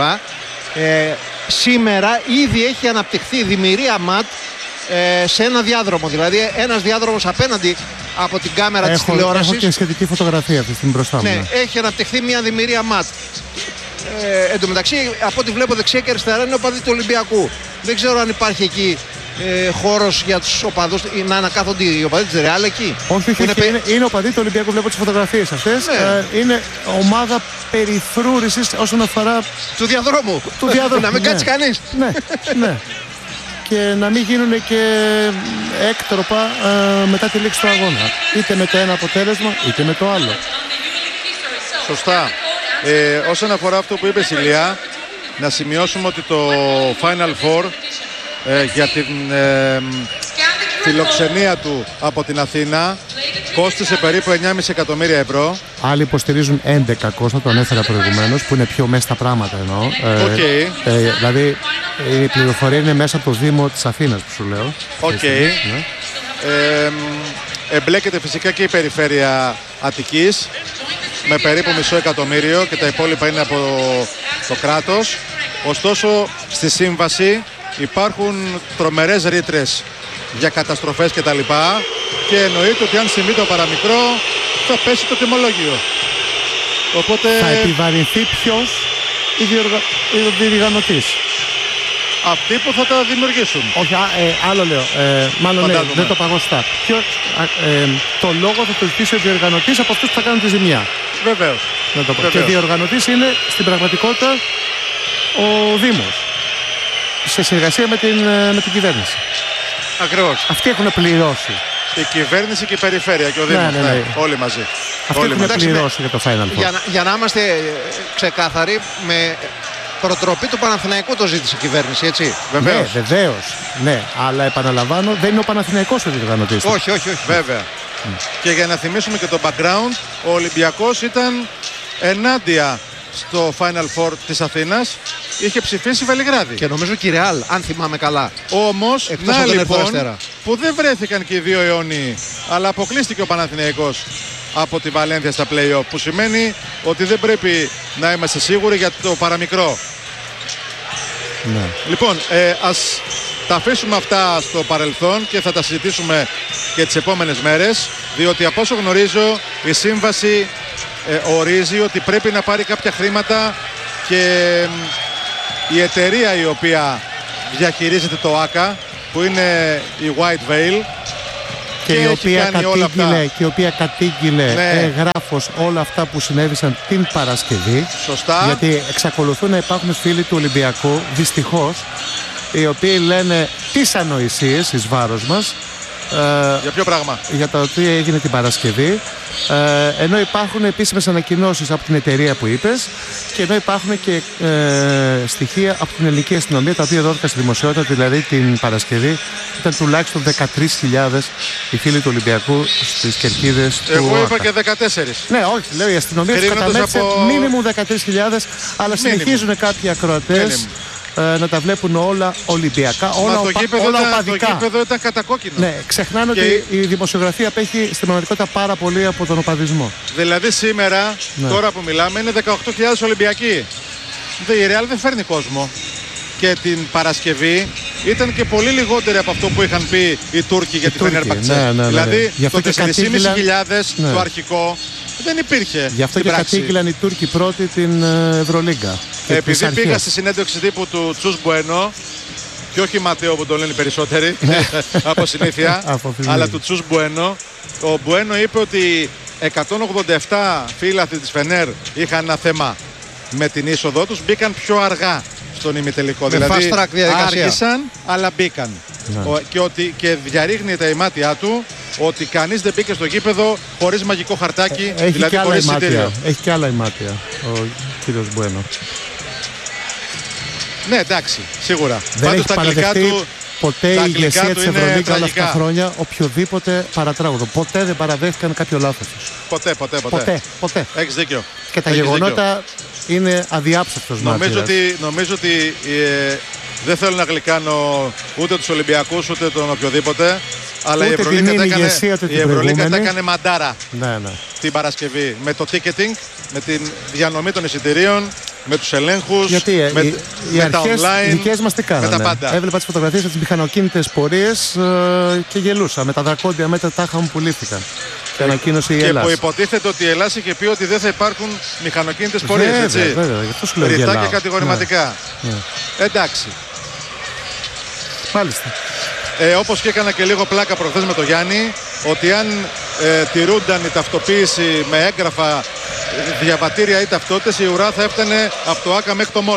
Σήμερα ήδη έχει αναπτυχθεί δημιουργία ΜΑΤ σε ένα διάδρομο. Δηλαδή ένας διάδρομος απέναντι από την κάμερα της τηλεόρασης. Έχω και σχετική φωτογραφία αυτή στην μπροστά μου. Ναι, έχει αναπτυχθεί μια δημιουργία ΜΑΤ. Εν τω μεταξύ, από ό,τι βλέπω δεξιά και αριστερά είναι οπαδοί του Ολυμπιακού. Δεν ξέρω αν υπάρχει εκεί χώρος για τους οπαδούς να ανακάθονται οι οπαδοί της Ρεάλ εκεί. Όχι, είναι οπαδοί του Ολυμπιακού. Βλέπω τις φωτογραφίες αυτές. Ναι. Είναι ομάδα περιφρούρησης όσον αφορά του διαδρόμου. Να μην κάτσει κανείς. Ναι. Και να μην γίνουν και έκτροπα μετά τη λήξη του αγώνα. Είτε με το ένα αποτέλεσμα, είτε με το άλλο. Σωστά. Όσον αφορά αυτό που είπες, Ηλία, να σημειώσουμε ότι το Final Four για την φιλοξενία του από την Αθήνα κόστισε περίπου 9,5 εκατομμύρια ευρώ. Άλλοι υποστηρίζουν 11, Κώστα, το ανέφερα προηγουμένως, που είναι πιο μέσα στα πράγματα εννοώ. Δηλαδή η πληροφορία είναι μέσα από το Δήμο της Αθήνας που σου λέω. Ναι. Εμπλέκεται φυσικά και η περιφέρεια Αττικής με περίπου μισό εκατομμύριο και τα υπόλοιπα είναι από το κράτος. Ωστόσο στη σύμβαση υπάρχουν τρομερές ρήτρες για καταστροφές κτλ. Και εννοείται ότι αν συμβεί το παραμικρό θα πέσει το τιμολόγιο. Οπότε... Θα επιβαρυνθεί ποιος? Ο διοργανωτής. Αυτοί που θα τα δημιουργήσουν. Όχι, άλλο λέω. Μάλλον δεν το παγωστά. Το λόγο θα το ζητήσει ο διοργανωτής από αυτούς που θα κάνουν τη ζημιά. Βεβαίως. Και ο διοργανωτής είναι στην πραγματικότητα ο Δήμος. Σε συνεργασία με την κυβέρνηση. Ακριβώς. Αυτοί έχουν πληρώσει. Η κυβέρνηση και η περιφέρεια και ο Δήμος. Ναι. Όλοι μαζί. Αυτοί έχουν πληρώσει για το Final Four. Για να είμαστε ξεκάθαροι, με προτροπή του Παναθηναϊκού το ζήτησε η κυβέρνηση, έτσι. Βεβαίως. Ναι, βεβαίως. Ναι, αλλά επαναλαμβάνω, δεν είναι ο Παναθηναϊκός ο διοργανωτής. Όχι. Βέβαια. Και για να θυμίσουμε και το background, ο Ολυμπιακός ήταν ενάντια στο Final Four της Αθήνας. Είχε ψηφίσει Βελιγράδι. Και νομίζω και η Ρεάλ, αν θυμάμαι καλά. Όμως, να λοιπόν, που δεν βρέθηκαν και οι δύο αιώνιοι, αλλά αποκλείστηκε ο Παναθηναϊκός από τη Βαλένθια στα play-off, που σημαίνει ότι δεν πρέπει να είμαστε σίγουροι για το παραμικρό. Ναι. Λοιπόν, ας τα αφήσουμε αυτά στο παρελθόν και θα τα συζητήσουμε και τις επόμενες μέρες, διότι από όσο γνωρίζω η σύμβαση ορίζει ότι πρέπει να πάρει κάποια χρήματα και η εταιρεία η οποία διαχειρίζεται το ΆΚΑ, που είναι η White Veil, και η οποία κατήγγειλε εγγράφως όλα αυτά που συνέβησαν την Παρασκευή. Σωστά. Γιατί εξακολουθούν να υπάρχουν φίλοι του Ολυμπιακού, δυστυχώς, οι οποίοι λένε τις ανοησίες εις βάρος μας. Για ποιο πράγμα? Για το τι έγινε την Παρασκευή. Ενώ υπάρχουν επίσημες ανακοινώσεις από την εταιρεία που είπες, και ενώ υπάρχουν και στοιχεία από την ελληνική αστυνομία, τα οποία δόθηκαν στη δημοσιότητα, δηλαδή την Παρασκευή ήταν τουλάχιστον 13.000 οι φίλοι του Ολυμπιακού στις κερκίδες του Εγώ είπα ΆΚΑ. και 14. Ναι, όχι, λέω η αστυνομία τους καταμέτρησε μίνιμουμ 13.000, αλλά συνεχίζουν κάποιοι ακροατές να τα βλέπουν όλα Ολυμπιακά, όλα οπαδικά. Το γήπεδο ήταν κατακόκκινο. Ναι, ξεχνάνε ότι η δημοσιογραφία απέχει στην πραγματικότητα πάρα πολύ από τον οπαδισμό. Δηλαδή σήμερα, τώρα που μιλάμε, είναι 18.000 Ολυμπιακοί. Η Real δεν φέρνει κόσμο. Και την Παρασκευή ήταν και πολύ λιγότεροι από αυτό που είχαν πει οι Τούρκοι για τη Φενέρμπαχτσε. Δηλαδή το 4.500 το αρχικό δεν υπήρχε. Γι' αυτό και κατήγγειλαν οι Τούρκοι πρώτοι την Ευρωλίγκα. Επειδή πήγα στη συνέντευξη τύπου του Τσους Μπουένο, και όχι Ματέο που τον λένε οι περισσότεροι από συνήθεια, αλλά του Τσους Μπουένο, ο Μπουένο είπε ότι 187 φίλαθλοι της Φενέρ είχαν ένα θέμα με την είσοδό τους, μπήκαν πιο αργά στον ημιτελικό. Δηλαδή άργησαν αλλά μπήκαν. Και διαρρήγνει τα ημάτια του ότι κανείς δεν μπήκε στο γήπεδο χωρίς μαγικό χαρτάκι, δηλαδή χωρίς εισιτήριο. Έχει και άλλα ημάτια ο κύριος Μπουένο. Ναι, εντάξει, σίγουρα. Δεν Πάντως έχει παραδεχτεί ποτέ η ηγεσία της Ευρωλίγκα όλα αυτά τα χρόνια οποιοδήποτε παρατράγουδο. Ποτέ δεν παραδέχτηκαν κάποιο λάθος τους. Ποτέ. Έχεις δίκιο. Και τα γεγονότα είναι αδιάψευτος μάρτυρας. Νομίζω ότι δεν θέλω να γλυκάνω ούτε τους Ολυμπιακούς ούτε τον οποιοδήποτε, αλλά η Ευρωλίγκα τα έκανε μαντάρα την Παρασκευή με το ticketing, με τη διανομή των εισιτηρίων, με τους ελέγχους, με τα online, δικές μας τι κάνανε? με τα πάντα. Έβλεπα τις φωτογραφίες από τις μηχανοκίνητες πορείες και γελούσα με τα δρακόντια μέτρα τάχα μου που λήφθηκαν. Και ανακοίνωσε η Ελλάδα. Και που υποτίθεται ότι η Ελλάδα είχε πει ότι δεν θα υπάρχουν μηχανοκίνητες πορείες, έτσι. Βέβαια, γι' αυτό σου λέω ρητά και κατηγορηματικά. Εντάξει. Μάλιστα. Όπως και έκανα και λίγο πλάκα προχθές με τον Γιάννη, ότι αν τηρούνταν η ταυτοποίηση με έγγραφα, διαβατήρια ή ταυτότητες, η ουρά θα έφτανε από το ΆΚΑ μέχρι το μολ.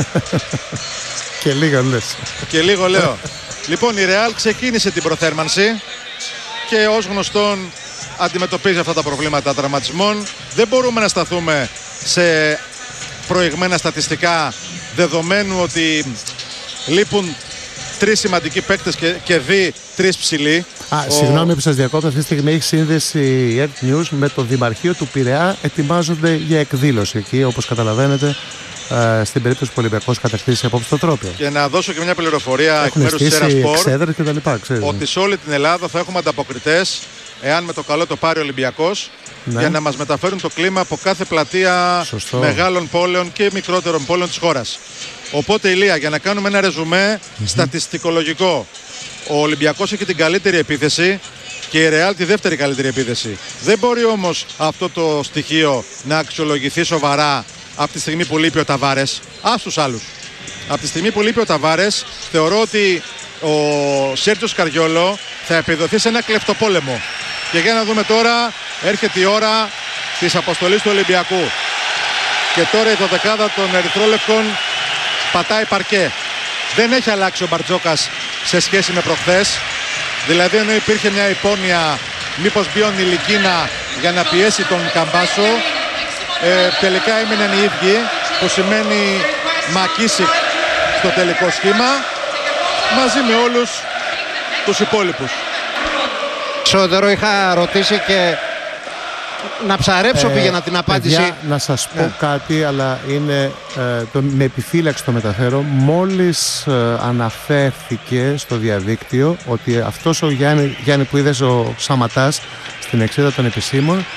Και λίγο λες. Και λίγο λέω. Λοιπόν, η Real ξεκίνησε την προθέρμανση και ως γνωστόν αντιμετωπίζει αυτά τα προβλήματα τραυματισμών. Δεν μπορούμε να σταθούμε σε προηγμένα στατιστικά, δεδομένου ότι λείπουν 3 σημαντικοί παίκτες και 3 ψηλοί. Συγγνώμη που σας διακόπτω, αυτή τη στιγμή έχει σύνδεση η Earth News με το Δημαρχείο του Πειραιά. Ετοιμάζονται για εκδήλωση εκεί, όπως καταλαβαίνετε, στην περίπτωση που ο Ολυμπιακός κατακτήσει απόψε το Τρόπαιο. Και να δώσω και μια πληροφορία εκ μέρους της Erasport, ότι σε όλη την Ελλάδα θα έχουμε ανταποκριτές, εάν με το καλό το πάρει ο Ολυμπιακός, για να μας μεταφέρουν το κλίμα από κάθε πλατεία μεγάλων πόλεων και μικρότερων πόλεων της χώρας. Οπότε, Ηλία, για να κάνουμε ένα ρεζουμέ στατιστικολογικό, ο Ολυμπιακός έχει την καλύτερη επίθεση και η Real τη δεύτερη καλύτερη επίθεση. Δεν μπορεί όμως αυτό το στοιχείο να αξιολογηθεί σοβαρά από τη στιγμή που λείπει ο Ταβάρες. Ας τους άλλους. Από τη στιγμή που λείπει ο Ταβάρες, θεωρώ ότι ο Σέρτζιο Σκαριόλο θα επιδοθεί σε ένα κλεφτοπόλεμο. Και για να δούμε τώρα, έρχεται η ώρα της αποστολής του Ολυμπιακού. Και τώρα η δωδεκάδα των ερυθρόλευκων πατάει παρκέ. Δεν έχει αλλάξει ο Μπαρτζόκας σε σχέση με προχθές. Δηλαδή, ενώ υπήρχε μια υπόνοια μήπως μπει ο Νιλικίνα για να πιέσει τον Καμπάσο, τελικά έμειναν οι ίδιοι, που σημαίνει Μακίσικ στο τελικό σχήμα, μαζί με όλους τους υπόλοιπους. Σόδωρο, είχα ρωτήσει και να ψαρέψω πήγαινα την απάντηση. Παιδιά, να σας πω κάτι, αλλά είναι με επιφύλαξη το μεταφέρω. Μόλις αναφέρθηκε στο διαδίκτυο ότι αυτός ο Γιάννη που είδες, ο Σαματάς στην εξέδρα των επισήμων,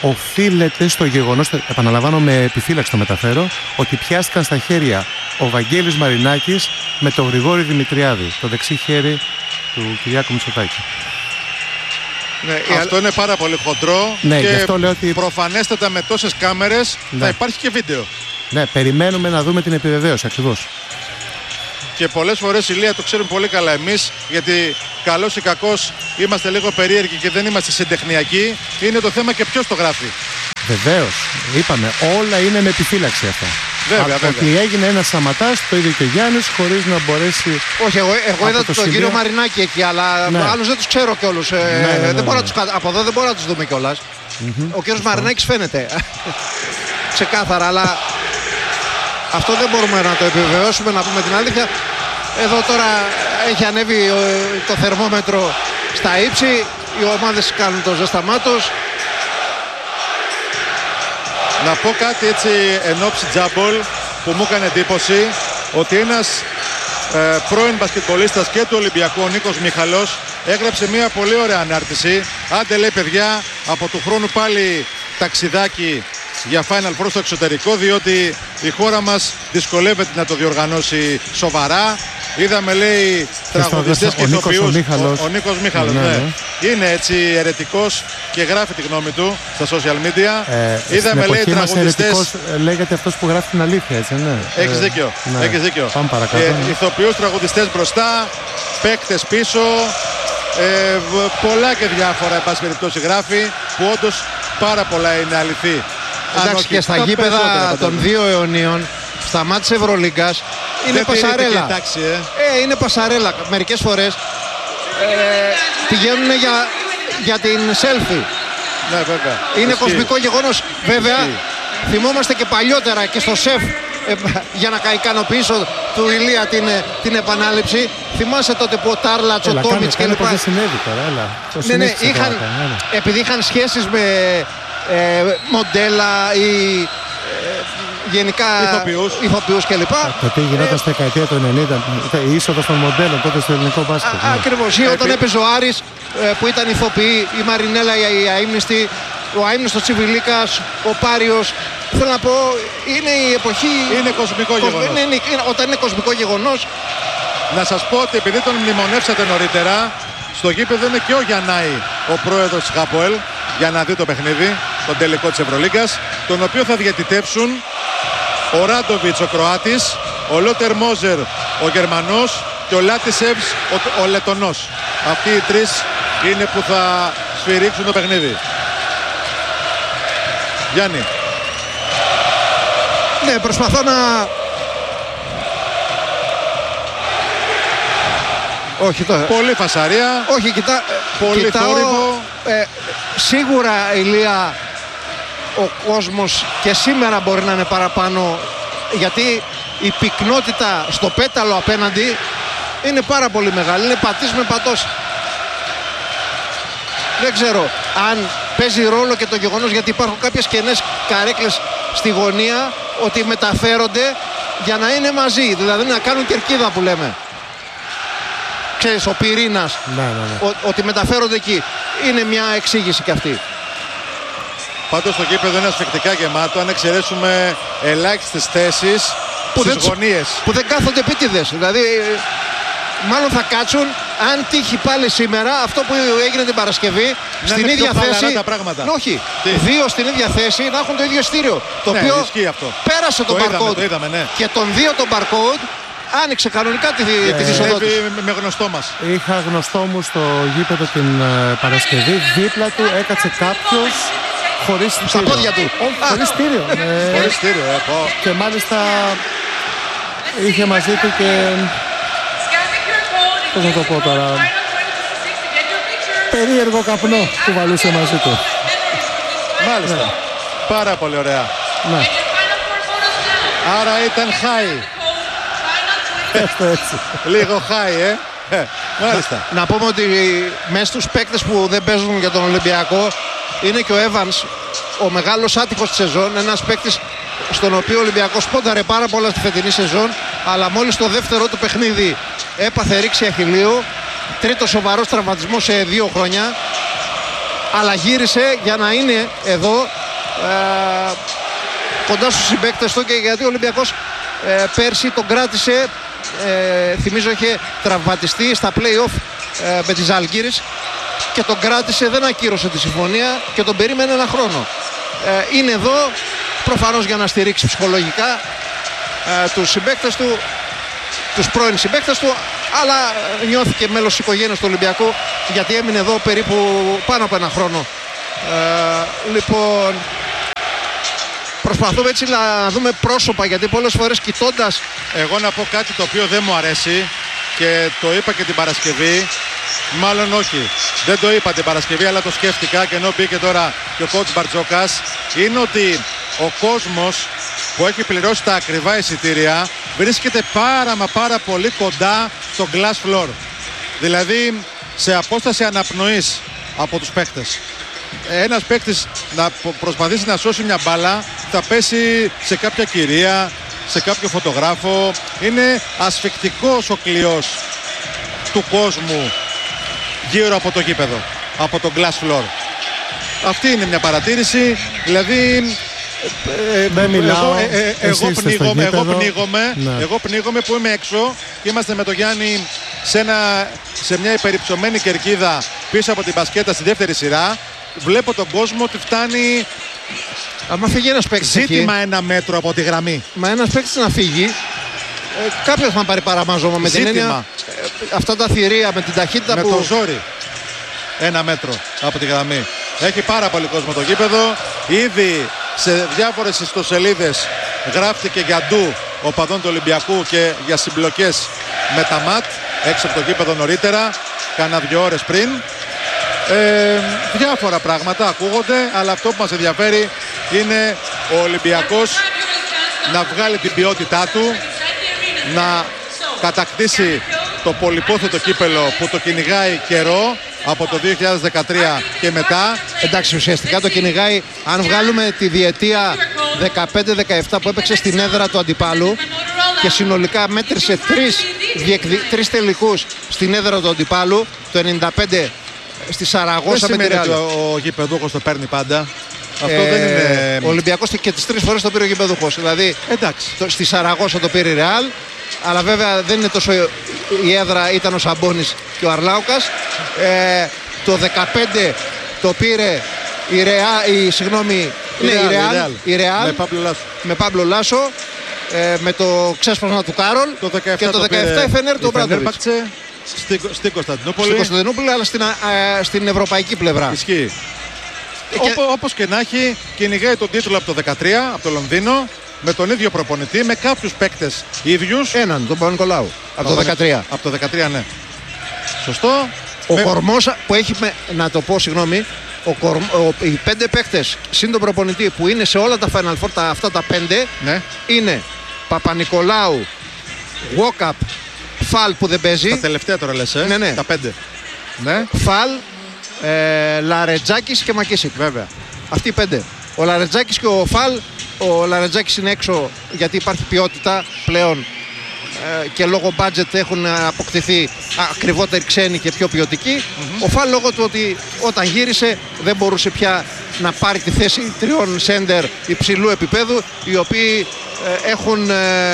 οφείλεται στο γεγονός, επαναλαμβάνω με επιφύλαξη το μεταφέρω, ότι πιάστηκαν στα χέρια ο Βαγγέλης Μαρινάκης με τον Γρηγόρη Δημητριάδη, το δεξί χέρι του Κυριάκου Μητσοτάκη. Ναι, αυτό είναι πάρα πολύ χοντρό, ναι, και αυτό λέω ότι προφανέστατα με τόσες κάμερες θα υπάρχει και βίντεο. Ναι, περιμένουμε να δούμε την επιβεβαίωση ακριβώς. Και πολλές φορές, Ηλία, το ξέρουμε πολύ καλά εμείς, γιατί καλός ή κακός είμαστε λίγο περίεργοι και δεν είμαστε συντεχνιακοί. Είναι το θέμα και ποιος το γράφει. Βεβαίως, είπαμε, όλα είναι με επιφύλαξη αυτά. Βέβαια. Ότι έγινε ένας Σαματάς, το ίδιο και ο Γιάννης, χωρίς να μπορέσει. Όχι, εγώ είδα τον κύριο Μαρινάκη εκεί, αλλά άλλους δεν τους ξέρω κιόλας. Από εδώ δεν μπορώ να τους δούμε κιόλας. Ο κύριος Μαρινάκης φαίνεται ξεκάθαρα, αλλά αυτό δεν μπορούμε να το επιβεβαιώσουμε, να πούμε την αλήθεια. Εδώ τώρα έχει ανέβει το θερμόμετρο στα ύψη, οι ομάδες κάνουν το ζέσταμά τους. Να πω κάτι έτσι εν ώψη τζάμπολ που μου έκανε εντύπωση, ότι ένας πρώην μπασκετμπολίστας και του Ολυμπιακού, ο Νίκος Μίχαλος, έγραψε μια πολύ ωραία ανάρτηση. Άντε, λέει, παιδιά, από του χρόνου πάλι ταξιδάκι για Final Four στο εξωτερικό, διότι η χώρα μας δυσκολεύεται να το διοργανώσει σοβαρά. Είδαμε, λέει, τραγουδιστές και ηθοποιούς. Ο Νίκος Μίχαλος, ναι. Είναι έτσι αιρετικός και γράφει τη γνώμη του στα social media. Είδαμε, λέει, τραγουδιστές. Λέγεται αυτός που γράφει την αλήθεια, έτσι, ναι. Έχεις δίκιο. Ναι. Έχεις δίκιο. Πάμε παρακάτω. Ηθοποιούς, τραγουδιστές μπροστά, παίκτες πίσω. Πολλά και διάφορα, εν πάση περιπτώσει, γράφει, που όντως πάρα πολλά είναι αληθή. Εντάξει, και στα γήπεδα των δύο αιωνίων, στα μάτς της Ευρωλίγκας, είναι πασαρέλα. Είναι πασαρέλα. Μερικές φορές πηγαίνουν για την selfie. Ναι, βέβαια. Είναι κοσμικό γεγονός. Βέβαια, θυμόμαστε και παλιότερα και στο ΣΕΦ, για να ικανοποιήσω του Ηλία την επανάληψη. Θυμάσαι τότε που ο Τάρλατς, ο Τόμιτς κλπ. Ναι, επειδή είχαν σχέσεις με μοντέλα ή γενικά ηθοποιούς κλπ. Τότε γινόταν στη δεκαετία του 90 η είσοδος των μοντέλων τότε στο ελληνικό μπάσκετ. Ακριβώς. Ή όταν έπαιζε ο Άρης που ήταν ηθοποιοί, η Μαρινέλα, η αείμνηστη, ο αείμνηστος Τσιβιλίκας, ο Πάριος. Θέλω να πω, είναι η εποχή. Είναι κοσμικό γεγονός. Όταν είναι κοσμικό γεγονός. Να σας πω ότι επειδή τον μνημονεύσατε νωρίτερα, στο γήπεδο είναι και ο Γιαννάη, ο πρόεδρος της ΧΑΠΟΕΛ, για να δει το παιχνίδι, τον τελικό της Ευρωλίγκας, τον οποίο θα διαιτητεύσουν ο Ράντοβιτς, ο Κροάτης, ο Λότερ Μόζερ, ο Γερμανός, και ο Λάτισεβς, ο Λετονός. Αυτοί οι τρεις είναι που θα σφυρίξουν το παιχνίδι. Γιάννη. Ναι, προσπαθώ να... Όχι τώρα. Πολύ φασαρία. Όχι, πολύ θόρυβο. Σίγουρα, Ηλία, ο κόσμος και σήμερα μπορεί να είναι παραπάνω, γιατί η πυκνότητα στο πέταλο απέναντι είναι πάρα πολύ μεγάλη. Είναι πατής με πατός. Δεν ξέρω αν παίζει ρόλο και το γεγονός, γιατί υπάρχουν κάποιες κενές καρέκλες στη γωνία, ότι μεταφέρονται για να είναι μαζί, δηλαδή να κάνουν κερκίδα που λέμε. Ξέρεις, ο πυρήνας, ότι μεταφέρονται εκεί. Είναι μια εξήγηση κι αυτή. Πάντως το γήπεδο είναι ασφυκτικά γεμάτο, αν εξαιρέσουμε ελάχιστες θέσεις στις γωνίες. Που δεν κάθονται επίτηδες. Δηλαδή, μάλλον θα κάτσουν, αν τύχει πάλι σήμερα αυτό που έγινε την Παρασκευή, στην ίδια θέση. Τα πράγματα. Όχι, δύο στην ίδια θέση να έχουν το ίδιο ειστήριο. Το οποίο αυτό. Πέρασε τον barcode. Και τον δύο τον barcode. Άνοιξε κανονικά την είσοδο του. Με γνωστό μας. Είχα γνωστό μου στο γήπεδο την Παρασκευή. Δίπλα του έκατσε κάποιος χωρίς στήριο. Στα πόδια του. Χωρίς στήριο. Χωρίς στήριο, Και μάλιστα είχε μαζί του και... Πώς να το πω τώρα... περίεργο καπνό που βαλούσε μαζί του. Μάλιστα. Ναι. Πάρα πολύ ωραία. Ναι. Άρα ήταν high. Έτσι. Λίγο high, μάλιστα. Να πούμε ότι μέσα στους παίκτες που δεν παίζουν για τον Ολυμπιακό είναι και ο Evans, ο μεγάλος άτυχος της σεζόν. Ένας παίκτης στον οποίο ο Ολυμπιακός πόνταρε πάρα πολλά στη φετινή σεζόν, αλλά μόλις το δεύτερο του παιχνίδι έπαθε ρήξη αχιλλείου. Τρίτος σοβαρός τραυματισμός σε 2 χρόνια. αλλά γύρισε για να είναι εδώ κοντά στους συμπαίκτες του, και γιατί ο Ολυμπιακός πέρσι τον κράτησε, θυμίζω είχε τραυματιστεί στα play-off με τη Ζαλγκίρις και τον κράτησε, δεν ακύρωσε τη συμφωνία και τον περίμενε ένα χρόνο. Είναι εδώ προφανώς για να στηρίξει ψυχολογικά τους συμπαίκτες του, τους πρώην συμπαίκτες του, αλλά νιώθηκε μέλος της οικογένειας του Ολυμπιακού, γιατί έμεινε εδώ περίπου πάνω από ένα χρόνο. Λοιπόν, προσπαθούμε έτσι να δούμε πρόσωπα, γιατί πολλές φορές κοιτώντας... Εγώ να πω κάτι το οποίο δεν μου αρέσει και το είπα και την Παρασκευή. Μάλλον όχι, δεν το είπα την Παρασκευή, αλλά το σκέφτηκα και ενώ μπήκε τώρα και ο coach Μπαρτζόκας, είναι ότι ο κόσμος που έχει πληρώσει τα ακριβά εισιτήρια βρίσκεται πάρα πολύ κοντά στο glass floor. Δηλαδή σε απόσταση αναπνοής από τους παίχτες. Ένας παίχτης να προσπαθήσει να σώσει μια μπάλα, θα πέσει σε κάποια κυρία, σε κάποιο φωτογράφο. Είναι ασφικτικός ο κλειός του κόσμου γύρω από το γήπεδο, από το glass floor. Αυτή είναι μια παρατήρηση. Δηλαδή εγώ πνίγομαι που είμαι έξω και είμαστε με τον Γιάννη σε μια υπερυψωμένη κερκίδα πίσω από την μπασκέτα στη δεύτερη σειρά. Βλέπω τον κόσμο ότι φτάνει. Άμα φύγει ένας παίκτης ζήτημα εκεί, 1 μέτρο από τη γραμμή. Μα ένας παίκτης να φύγει, κάποιος θα πάρει παραμάζωμα με την έννοια. Αυτά τα θηρία με την ταχύτητα με που... το ζόρι 1 μέτρο από τη γραμμή. Έχει πάρα πολύ κόσμο το γήπεδο. Ήδη σε διάφορες ιστοσελίδες γράφτηκε για ντου οπαδών του Ολυμπιακού και για συμπλοκές με τα ΜΑΤ έξω από το γήπεδο νωρίτερα, κάνα 2 ώρες πριν. Διάφορα πράγματα ακούγονται, αλλά αυτό που μας ενδιαφέρει είναι ο Ολυμπιακός να βγάλει την ποιότητά του, να κατακτήσει το πολυπόθετο κύπελο που το κυνηγάει καιρό από το 2013 και μετά. Εντάξει, ουσιαστικά το κυνηγάει, αν βγάλουμε τη διετία 15-17 που έπαιξε στην έδρα του αντιπάλου και συνολικά μέτρησε 3 τελικούς στην έδρα του αντιπάλου, το 95 στη Σαραγώσα με τη Ρεάλ. Ο γηπεδούχος το παίρνει πάντα. Αυτό δεν είναι... Ο Ολυμπιακός και τις 3 φορές το πήρε ο γηπεδούχος. Δηλαδή στη Σαραγώσα το πήρε η Ρεάλ, αλλά βέβαια δεν είναι τόσο η έδρα, ήταν ο Σαμπόνης και ο Αρλάουκας. Το 15 το πήρε η Ρεάλ με Παύλο Λάσο, με το ξέσπασμα του Κάρολ, και το 17 η Φενέρ του Ομπράντοβιτς. Στην Κωνσταντινούπολη. Αλλά στην ευρωπαϊκή πλευρά. Ισχύει. Όπως και να έχει, κυνηγάει τον τίτλο από το 13, από το Λονδίνο, με τον ίδιο προπονητή, με κάποιους παίκτες ίδιους. Έναν, τον Παπα-Νικολάου, από το 13. Από το 13, ναι. Σωστό. Ο κορμός που έχει, να το πω, συγγνώμη, οι 5 παίκτες συν τον προπονητή που είναι σε όλα τα Final Four, αυτά τα 5, ναι, είναι Παπα-Νικολάου, Walkup, Φαλ που δεν παίζει. Τα τελευταία τώρα λες, ναι. Τα 5. Ναι. Φαλ, Λαρετζάκης και Μακίσικ. Βέβαια. Αυτοί οι 5. Ο Λαρετζάκης και ο Φαλ. Ο Λαρετζάκης είναι έξω γιατί υπάρχει ποιότητα πλέον και λόγω budget έχουν αποκτηθεί ακριβότεροι ξένοι και πιο ποιοτικοί. Ο Φαλ λόγω του ότι όταν γύρισε δεν μπορούσε πια να πάρει τη θέση 3 σέντερ υψηλού επίπεδου, οι οποίοι έχουν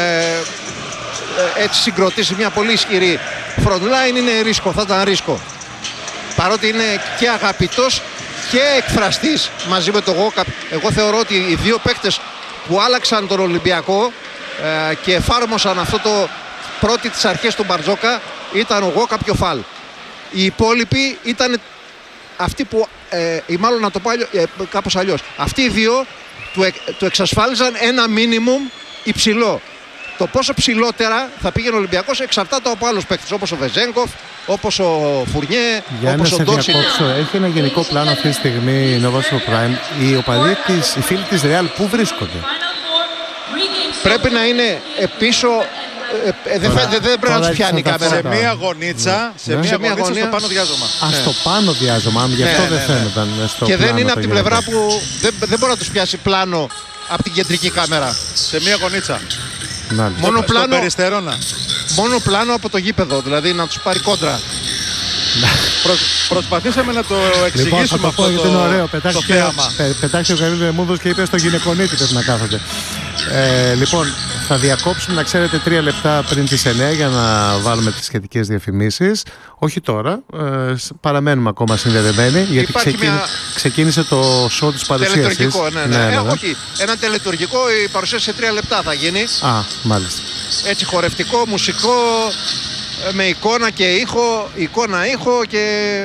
έτσι συγκροτήσει μια πολύ ισχυρή front line. Είναι ρίσκο, θα ήταν ρίσκο. Παρότι είναι και αγαπητός και εκφραστής μαζί με τον Walkup. Εγώ θεωρώ ότι οι 2 παίκτες που άλλαξαν τον Ολυμπιακό και εφάρμοσαν αυτό το πρώτη τις αρχές του Μπαρτζόκα ήταν ο Walkup και ο Φαλ. Οι υπόλοιποι ήταν αυτοί που, ή μάλλον να το πω κάπως αλλιώς, αυτοί οι 2 του εξασφάλιζαν ένα minimum υψηλό. Το πόσο ψηλότερα θα πήγαινε ο Ολυμπιακός εξαρτάται από άλλους παίκτες, όπως ο Βεζέγκοφ, όπως ο Φουρνιέ, όπως ο Ντότσιν. Έχει ένα γενικό πλάνο αυτή τη στιγμή η Nova Sport Prime. Οι οπαδοί οι φίλοι της Real πού βρίσκονται? Πρέπει να είναι πίσω. Δεν πρέπει να τους πιάνει η κάμερα. Σε μία γωνίτσα, στο πάνω διάζωμα. Στο πάνω διάζωμα, γι' αυτό δεν φαίνονταν στο και πλάνο. δεν είναι από την πλευρά που δεν μπορεί να τους πιάσει πλάνο από την κεντρική κάμερα. Σε μία γωνίτσα. Μόνο πλάνο από το γήπεδο, δηλαδή να τους πάρει κόντρα. Προσπαθήσαμε να το Λοιπόν, θα εξηγήσουμε το πω αυτό γιατί είναι ωραίο. το θέαμα. Πετάξει ο Γαλήνης Λεμούδος και είπε στο γυναικονίτη πρέπει να κάθονται. Λοιπόν, θα διακόψουμε, να ξέρετε, 3 λεπτά πριν τις 9 για να βάλουμε τις σχετικές διαφημίσεις. Όχι τώρα, παραμένουμε ακόμα συνδεδεμένοι, γιατί ξεκίνησε το show της παρουσίασης. Τελετουργικό, ναι. Όχι, ένα τελετουργικό, η παρουσίαση σε 3 λεπτά θα γίνει. Α, μάλιστα. Έτσι χορευτικό, μουσικό, με εικόνα και ήχο, ήχο και...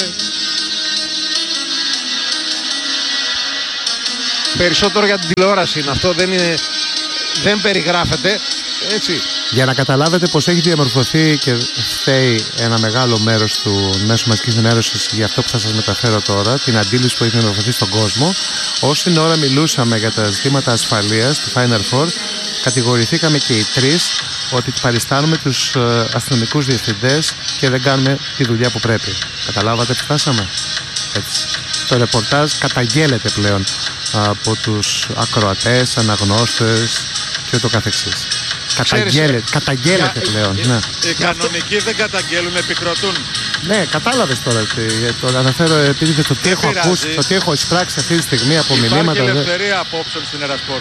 Περισσότερο για την τηλεόραση είναι αυτό, δεν περιγράφεται, έτσι. Για να καταλάβετε πως έχει διαμορφωθεί και φταίει ένα μεγάλο μέρος του μέσου μαζικής ενημέρωσης για αυτό που θα σας μεταφέρω τώρα, την αντίληψη που έχει διαμορφωθεί στον κόσμο. Όση ώρα μιλούσαμε για τα ζητήματα ασφαλείας του Final Four, κατηγορηθήκαμε και οι τρεις ότι παριστάνουμε τους αστυνομικούς διευθυντές και δεν κάνουμε τη δουλειά που πρέπει. Καταλάβατε που φτάσαμε? Έτσι. Το ρεπορτάζ καταγγέλλεται πλέον από τους ακροατές, αναγνώστες και ούτω καθεξής. Καταγγέλλεται πλέον. Ναι. Οι κανονικοί δεν καταγγέλουν, επικροτούν. Ναι, κατάλαβες τώρα. Το αναφέρω επειδή και το τι έχω ακούσει, το τι έχω εισπράξει αυτή τη στιγμή από μηνύματα. Υπάρχει ελευθερία απόψεων στην Ερασπόρ.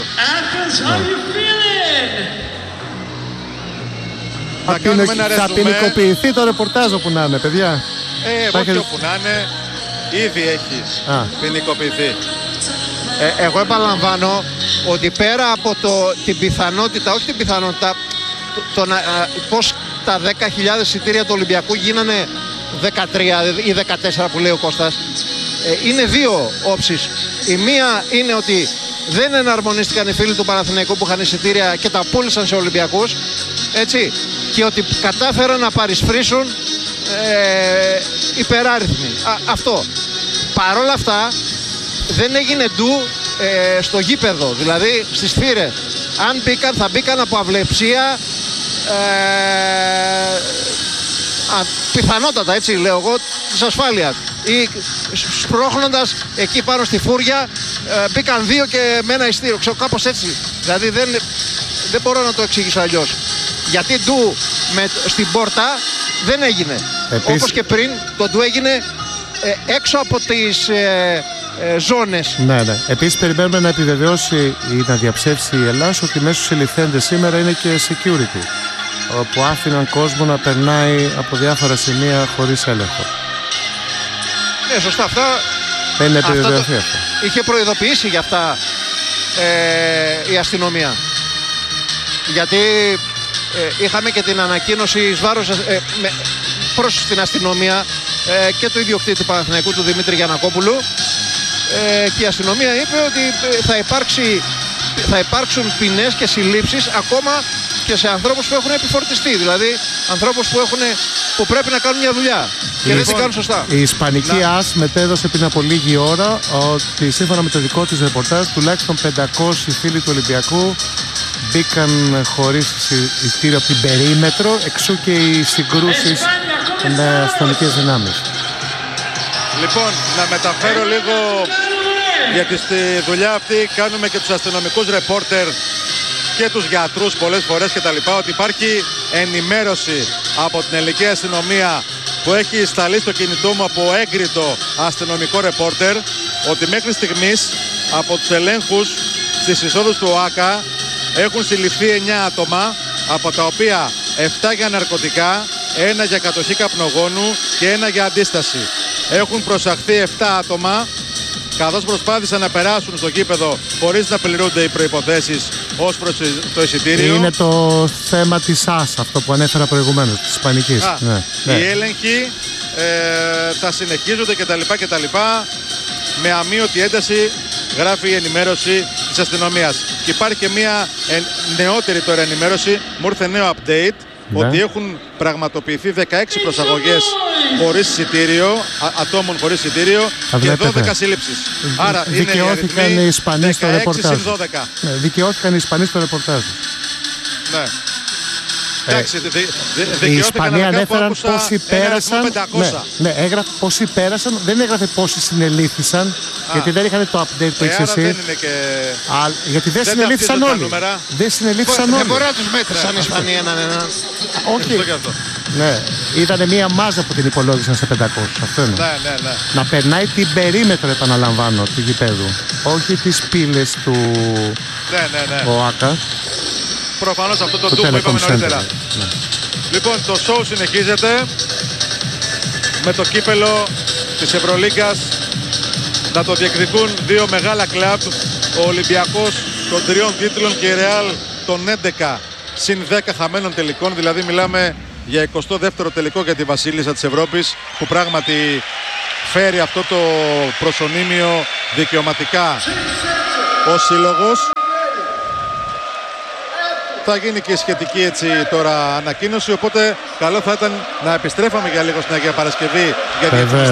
Θα ποινικοποιηθεί το ρεπορτάζ όπου να είναι, παιδιά. Όχι όπου να είναι, ήδη έχει ποινικοποιηθεί. Εγώ επαναλαμβάνω ότι πέρα από την πιθανότητα, όχι την πιθανότητα, πως τα 10.000 εισιτήρια του Ολυμπιακού γίνανε 13 ή 14 που λέει ο Κώστας, είναι δύο όψεις. Η μία είναι ότι δεν εναρμονίστηκαν οι φίλοι του Παναθηναϊκού που είχαν εισιτήρια και τα πούλησαν σε Ολυμπιακούς, έτσι, και ότι κατάφεραν να παρισφρήσουν υπεράριθμοι. Αυτό. Παρόλα αυτά δεν έγινε ντου στο γήπεδο, δηλαδή στις θύρες. Αν μπήκαν, θα μπήκαν από αυλεψία, πιθανότατα, έτσι λέω εγώ, της ασφάλειας, ή σπρώχνοντας εκεί πάνω στη φούρια, μπήκαν δύο και με ένα ειστήριο, ξέρω, κάπως έτσι. Δηλαδή δεν μπορώ να το εξηγήσω αλλιώς. Γιατί ντου στην πόρτα δεν έγινε. Επίσης, όπως και πριν, το ντου έγινε έξω από τις ζώνες. Ναι. Επίσης περιμένουμε να επιβεβαιώσει ή να διαψεύσει η Ελλάς ότι μέσα στους συλληφθέντες σήμερα είναι και security, που άφηναν κόσμο να περνάει από διάφορα σημεία χωρίς έλεγχο. Ναι, σωστά, αυτά. Δεν είναι επιβεβαιωθεί αυτό. Είχε προειδοποιήσει για αυτά η αστυνομία. Γιατί είχαμε και την ανακοίνωση εις βάρος προς την αστυνομία και του ιδιοκτήτη του Παναθηναϊκού, του Δημήτρη Γιαννακόπουλου, και η αστυνομία είπε ότι θα υπάρξουν ποινές και συλλήψεις ακόμα και σε ανθρώπους που έχουν επιφορτιστεί, δηλαδή ανθρώπους που πρέπει να κάνουν μια δουλειά και δεν την κάνουν σωστά. Η Ισπανική ΑΣ μετέδωσε πριν από λίγη ώρα ότι σύμφωνα με το δικό της ρεπορτάζ τουλάχιστον 500 φίλοι του Ολυμπιακού μπήκαν χωρίς εισιτήριο από την περίμετρο, εξού και οι συγκρούσεις με αστυνομικές δυνάμεις. Λοιπόν, να μεταφέρω λίγο, γιατί στη δουλειά αυτή κάνουμε και τους αστυνομικούς ρεπόρτερ και τους γιατρούς πολλές φορές και τα λοιπά, ότι υπάρχει ενημέρωση από την ελληνική αστυνομία που έχει σταλεί στο κινητό μου από έγκριτο αστυνομικό ρεπόρτερ, ότι μέχρι στιγμής από τους ελέγχους στις εισόδους του ΟΑΚΑ έχουν συλληφθεί 9 άτομα, από τα οποία 7 για ναρκωτικά, 1 για κατοχή καπνογόνου και 1 για αντίσταση. Έχουν προσαχθεί 7 άτομα, καθώς προσπάθησαν να περάσουν στο γήπεδο χωρίς να πληρούνται οι προϋποθέσεις ως προς το εισιτήριο. Είναι το θέμα της ΑΣ, αυτό που ανέφερα προηγουμένως, της Ισπανικής. Ναι. Οι έλεγχοι θα συνεχίζονται κτλ. Με αμείωτη ένταση, γράφει η ενημέρωση της αστυνομίας. Και υπάρχει και μια νεότερη τώρα ενημέρωση, μου ήρθε νέο update, ότι έχουν πραγματοποιηθεί 16 προσαγωγές χωρίς εισιτήριο, ατόμων χωρίς εισιτήριο και 12 σύλληψεις. Άρα δικαιώθηκαν οι Ισπανοί στο ρεπορτάζ. Δικαιώθηκαν οι Ισπανοί στο ρεπορτάζ. Ναι. Εντάξει, οι Ισπανοί ανέφεραν πόσοι πέρασαν. Ναι, έγραφε πόσοι πέρασαν, δεν έγραφε πόσοι συνελήφθησαν. Γιατί δεν είχαν το update που έχεις εσύ. Γιατί δεν συνελήφθησαν όλοι. Δεν συνελήφθησαν όλοι. Δεν μπορεί να τους μέτρησαν οι Ισπανοί έναν. Όχι. Ναι, είδανε μία μάζα που την υπολόγισαν σε 500. Αυτό είναι. Ναι. Να περνάει την περίμετρο, επαναλαμβάνω, του γηπέδου. Όχι τις πύλες του ΟΑΚΑ. Προφανώς αυτό το ντου που είπαμε νωρίτερα. Ναι. Λοιπόν, το show συνεχίζεται με το κύπελο της Ευρωλίγκας να το διεκδικούν δύο μεγάλα κλαμπ, ο Ολυμπιακός των 3 τίτλων και η Ρεάλ των 11 συν 10 χαμένων τελικών. Δηλαδή μιλάμε για 22ο τελικό για τη Βασίλισσα της Ευρώπης, που πράγματι φέρει αυτό το προσωνύμιο δικαιωματικά ως σύλλογος. Θα γίνει και η σχετική έτσι τώρα ανακοίνωση, οπότε καλό θα ήταν να επιστρέφαμε για λίγο στην Αγία Παρασκευή για